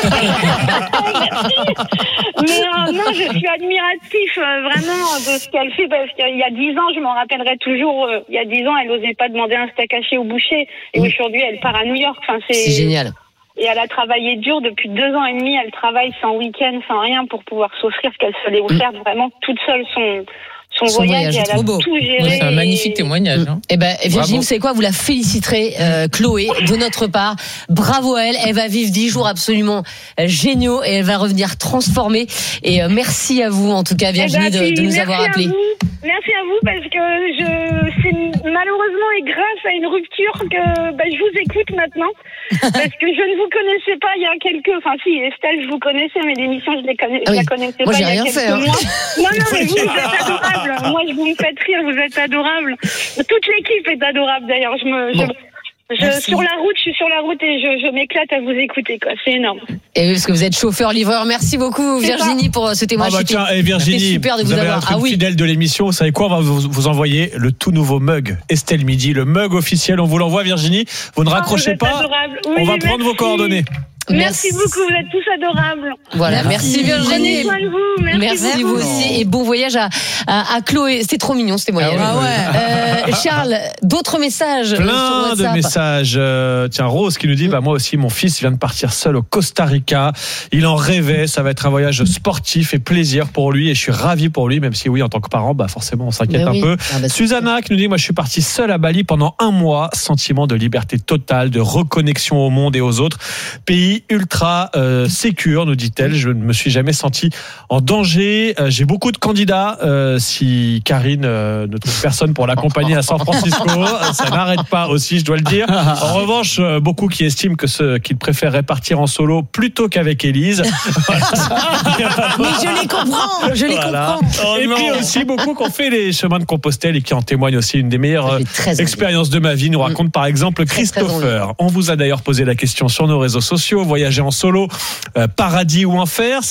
Mais euh, non, je suis admiratif euh, vraiment de ce qu'elle fait parce qu'il y a dix ans, je m'en rappellerai toujours. Euh, il y a dix ans, elle n'osait pas demander un steak haché au boucher, et mmh. aujourd'hui, elle part à New York. Enfin, c'est, c'est génial. Et elle a travaillé dur depuis deux ans et demi. Elle travaille sans week-end, sans rien, pour pouvoir s'offrir ce qu'elle se l'est offert mmh. vraiment toute seule son. son, Son voyage, voyage, et c'est elle a trop beau. tout géré. Ouais, c'est un magnifique témoignage. Hein. Eh ben, Virginie, Bravo. vous savez quoi? Vous la féliciterez, euh, Chloé, de notre part. Bravo à elle. Elle va vivre dix jours absolument euh, géniaux et elle va revenir transformée. Et euh, merci à vous, en tout cas, Virginie, Eh ben, de, de puis, nous avoir merci à appelés. vous. Merci à vous parce que je, c'est malheureusement et grâce à une rupture que ben, je vous écoute maintenant. Parce que je ne vous connaissais pas il y a quelques... Enfin si, Estelle, je vous connaissais, mais l'émission, je ne ah oui. la connaissais Moi, pas j'ai il y a rien quelques fait, hein. mois. Non, non, mais vous, vous êtes adorables. Moi, je vous me faites rire, vous êtes adorables. Toute l'équipe est adorable, d'ailleurs. Je me... Bon. Je, je, sur la route, je suis sur la route et je, je m'éclate à vous écouter, quoi. C'est énorme. Et oui, parce que vous êtes chauffeur-livreur. Merci beaucoup, C'est Virginie, ça. pour ce Ah témoignage. bah C'était- tiens, et Virginie, c'était super de vous, avez avoir. un Ah oui. fidèle de l'émission. Vous savez quoi? On va vous, vous envoyer le tout nouveau mug Estelle Midi, le mug officiel. On vous l'envoie, Virginie. Vous ne Oh, raccrochez vous êtes pas. adorables. Oui, on va merci. prendre vos coordonnées. Merci beaucoup, vous êtes tous adorables. Voilà, merci, Virginie. Prenez soin de vous. Merci, Merci beaucoup. vous aussi et bon voyage à, à, à Chloé. C'était trop mignon ce témoignage. Ah Euh, Charles, d'autres messages euh, sur Plein de WhatsApp. messages. Euh, tiens, Rose qui nous dit, bah, moi aussi, mon fils vient de partir seul au Costa Rica. Il en rêvait. Ça va être un voyage sportif et plaisir pour lui. Et je suis ravi pour lui, même si oui, en tant que parent, bah, forcément, on s'inquiète Mais oui. un peu. Ah bah, c'est Susanna qui nous dit, moi, je suis parti seul à Bali pendant un mois. Sentiment de liberté totale, de reconnexion au monde et aux autres. Pays ultra euh, sécure, nous dit-elle. Je ne me suis jamais senti en danger. Euh, j'ai beaucoup de candidats. Euh, si Karine euh, ne trouve personne pour l'accompagner à San Francisco, ça n'arrête pas aussi, je dois le dire. En revanche, euh, beaucoup qui estiment que ce, qu'ils préféreraient partir en solo plutôt qu'avec Élise. Mais je les comprends, je les Voilà. comprends. Et puis aussi beaucoup qui ont fait les chemins de Compostelle et qui en témoignent aussi. Une des meilleures très expériences de ma vie, nous raconte par exemple Très, très Christopher. On vous a d'ailleurs posé la question sur nos réseaux sociaux. Voyager en solo, euh, paradis ou enfer?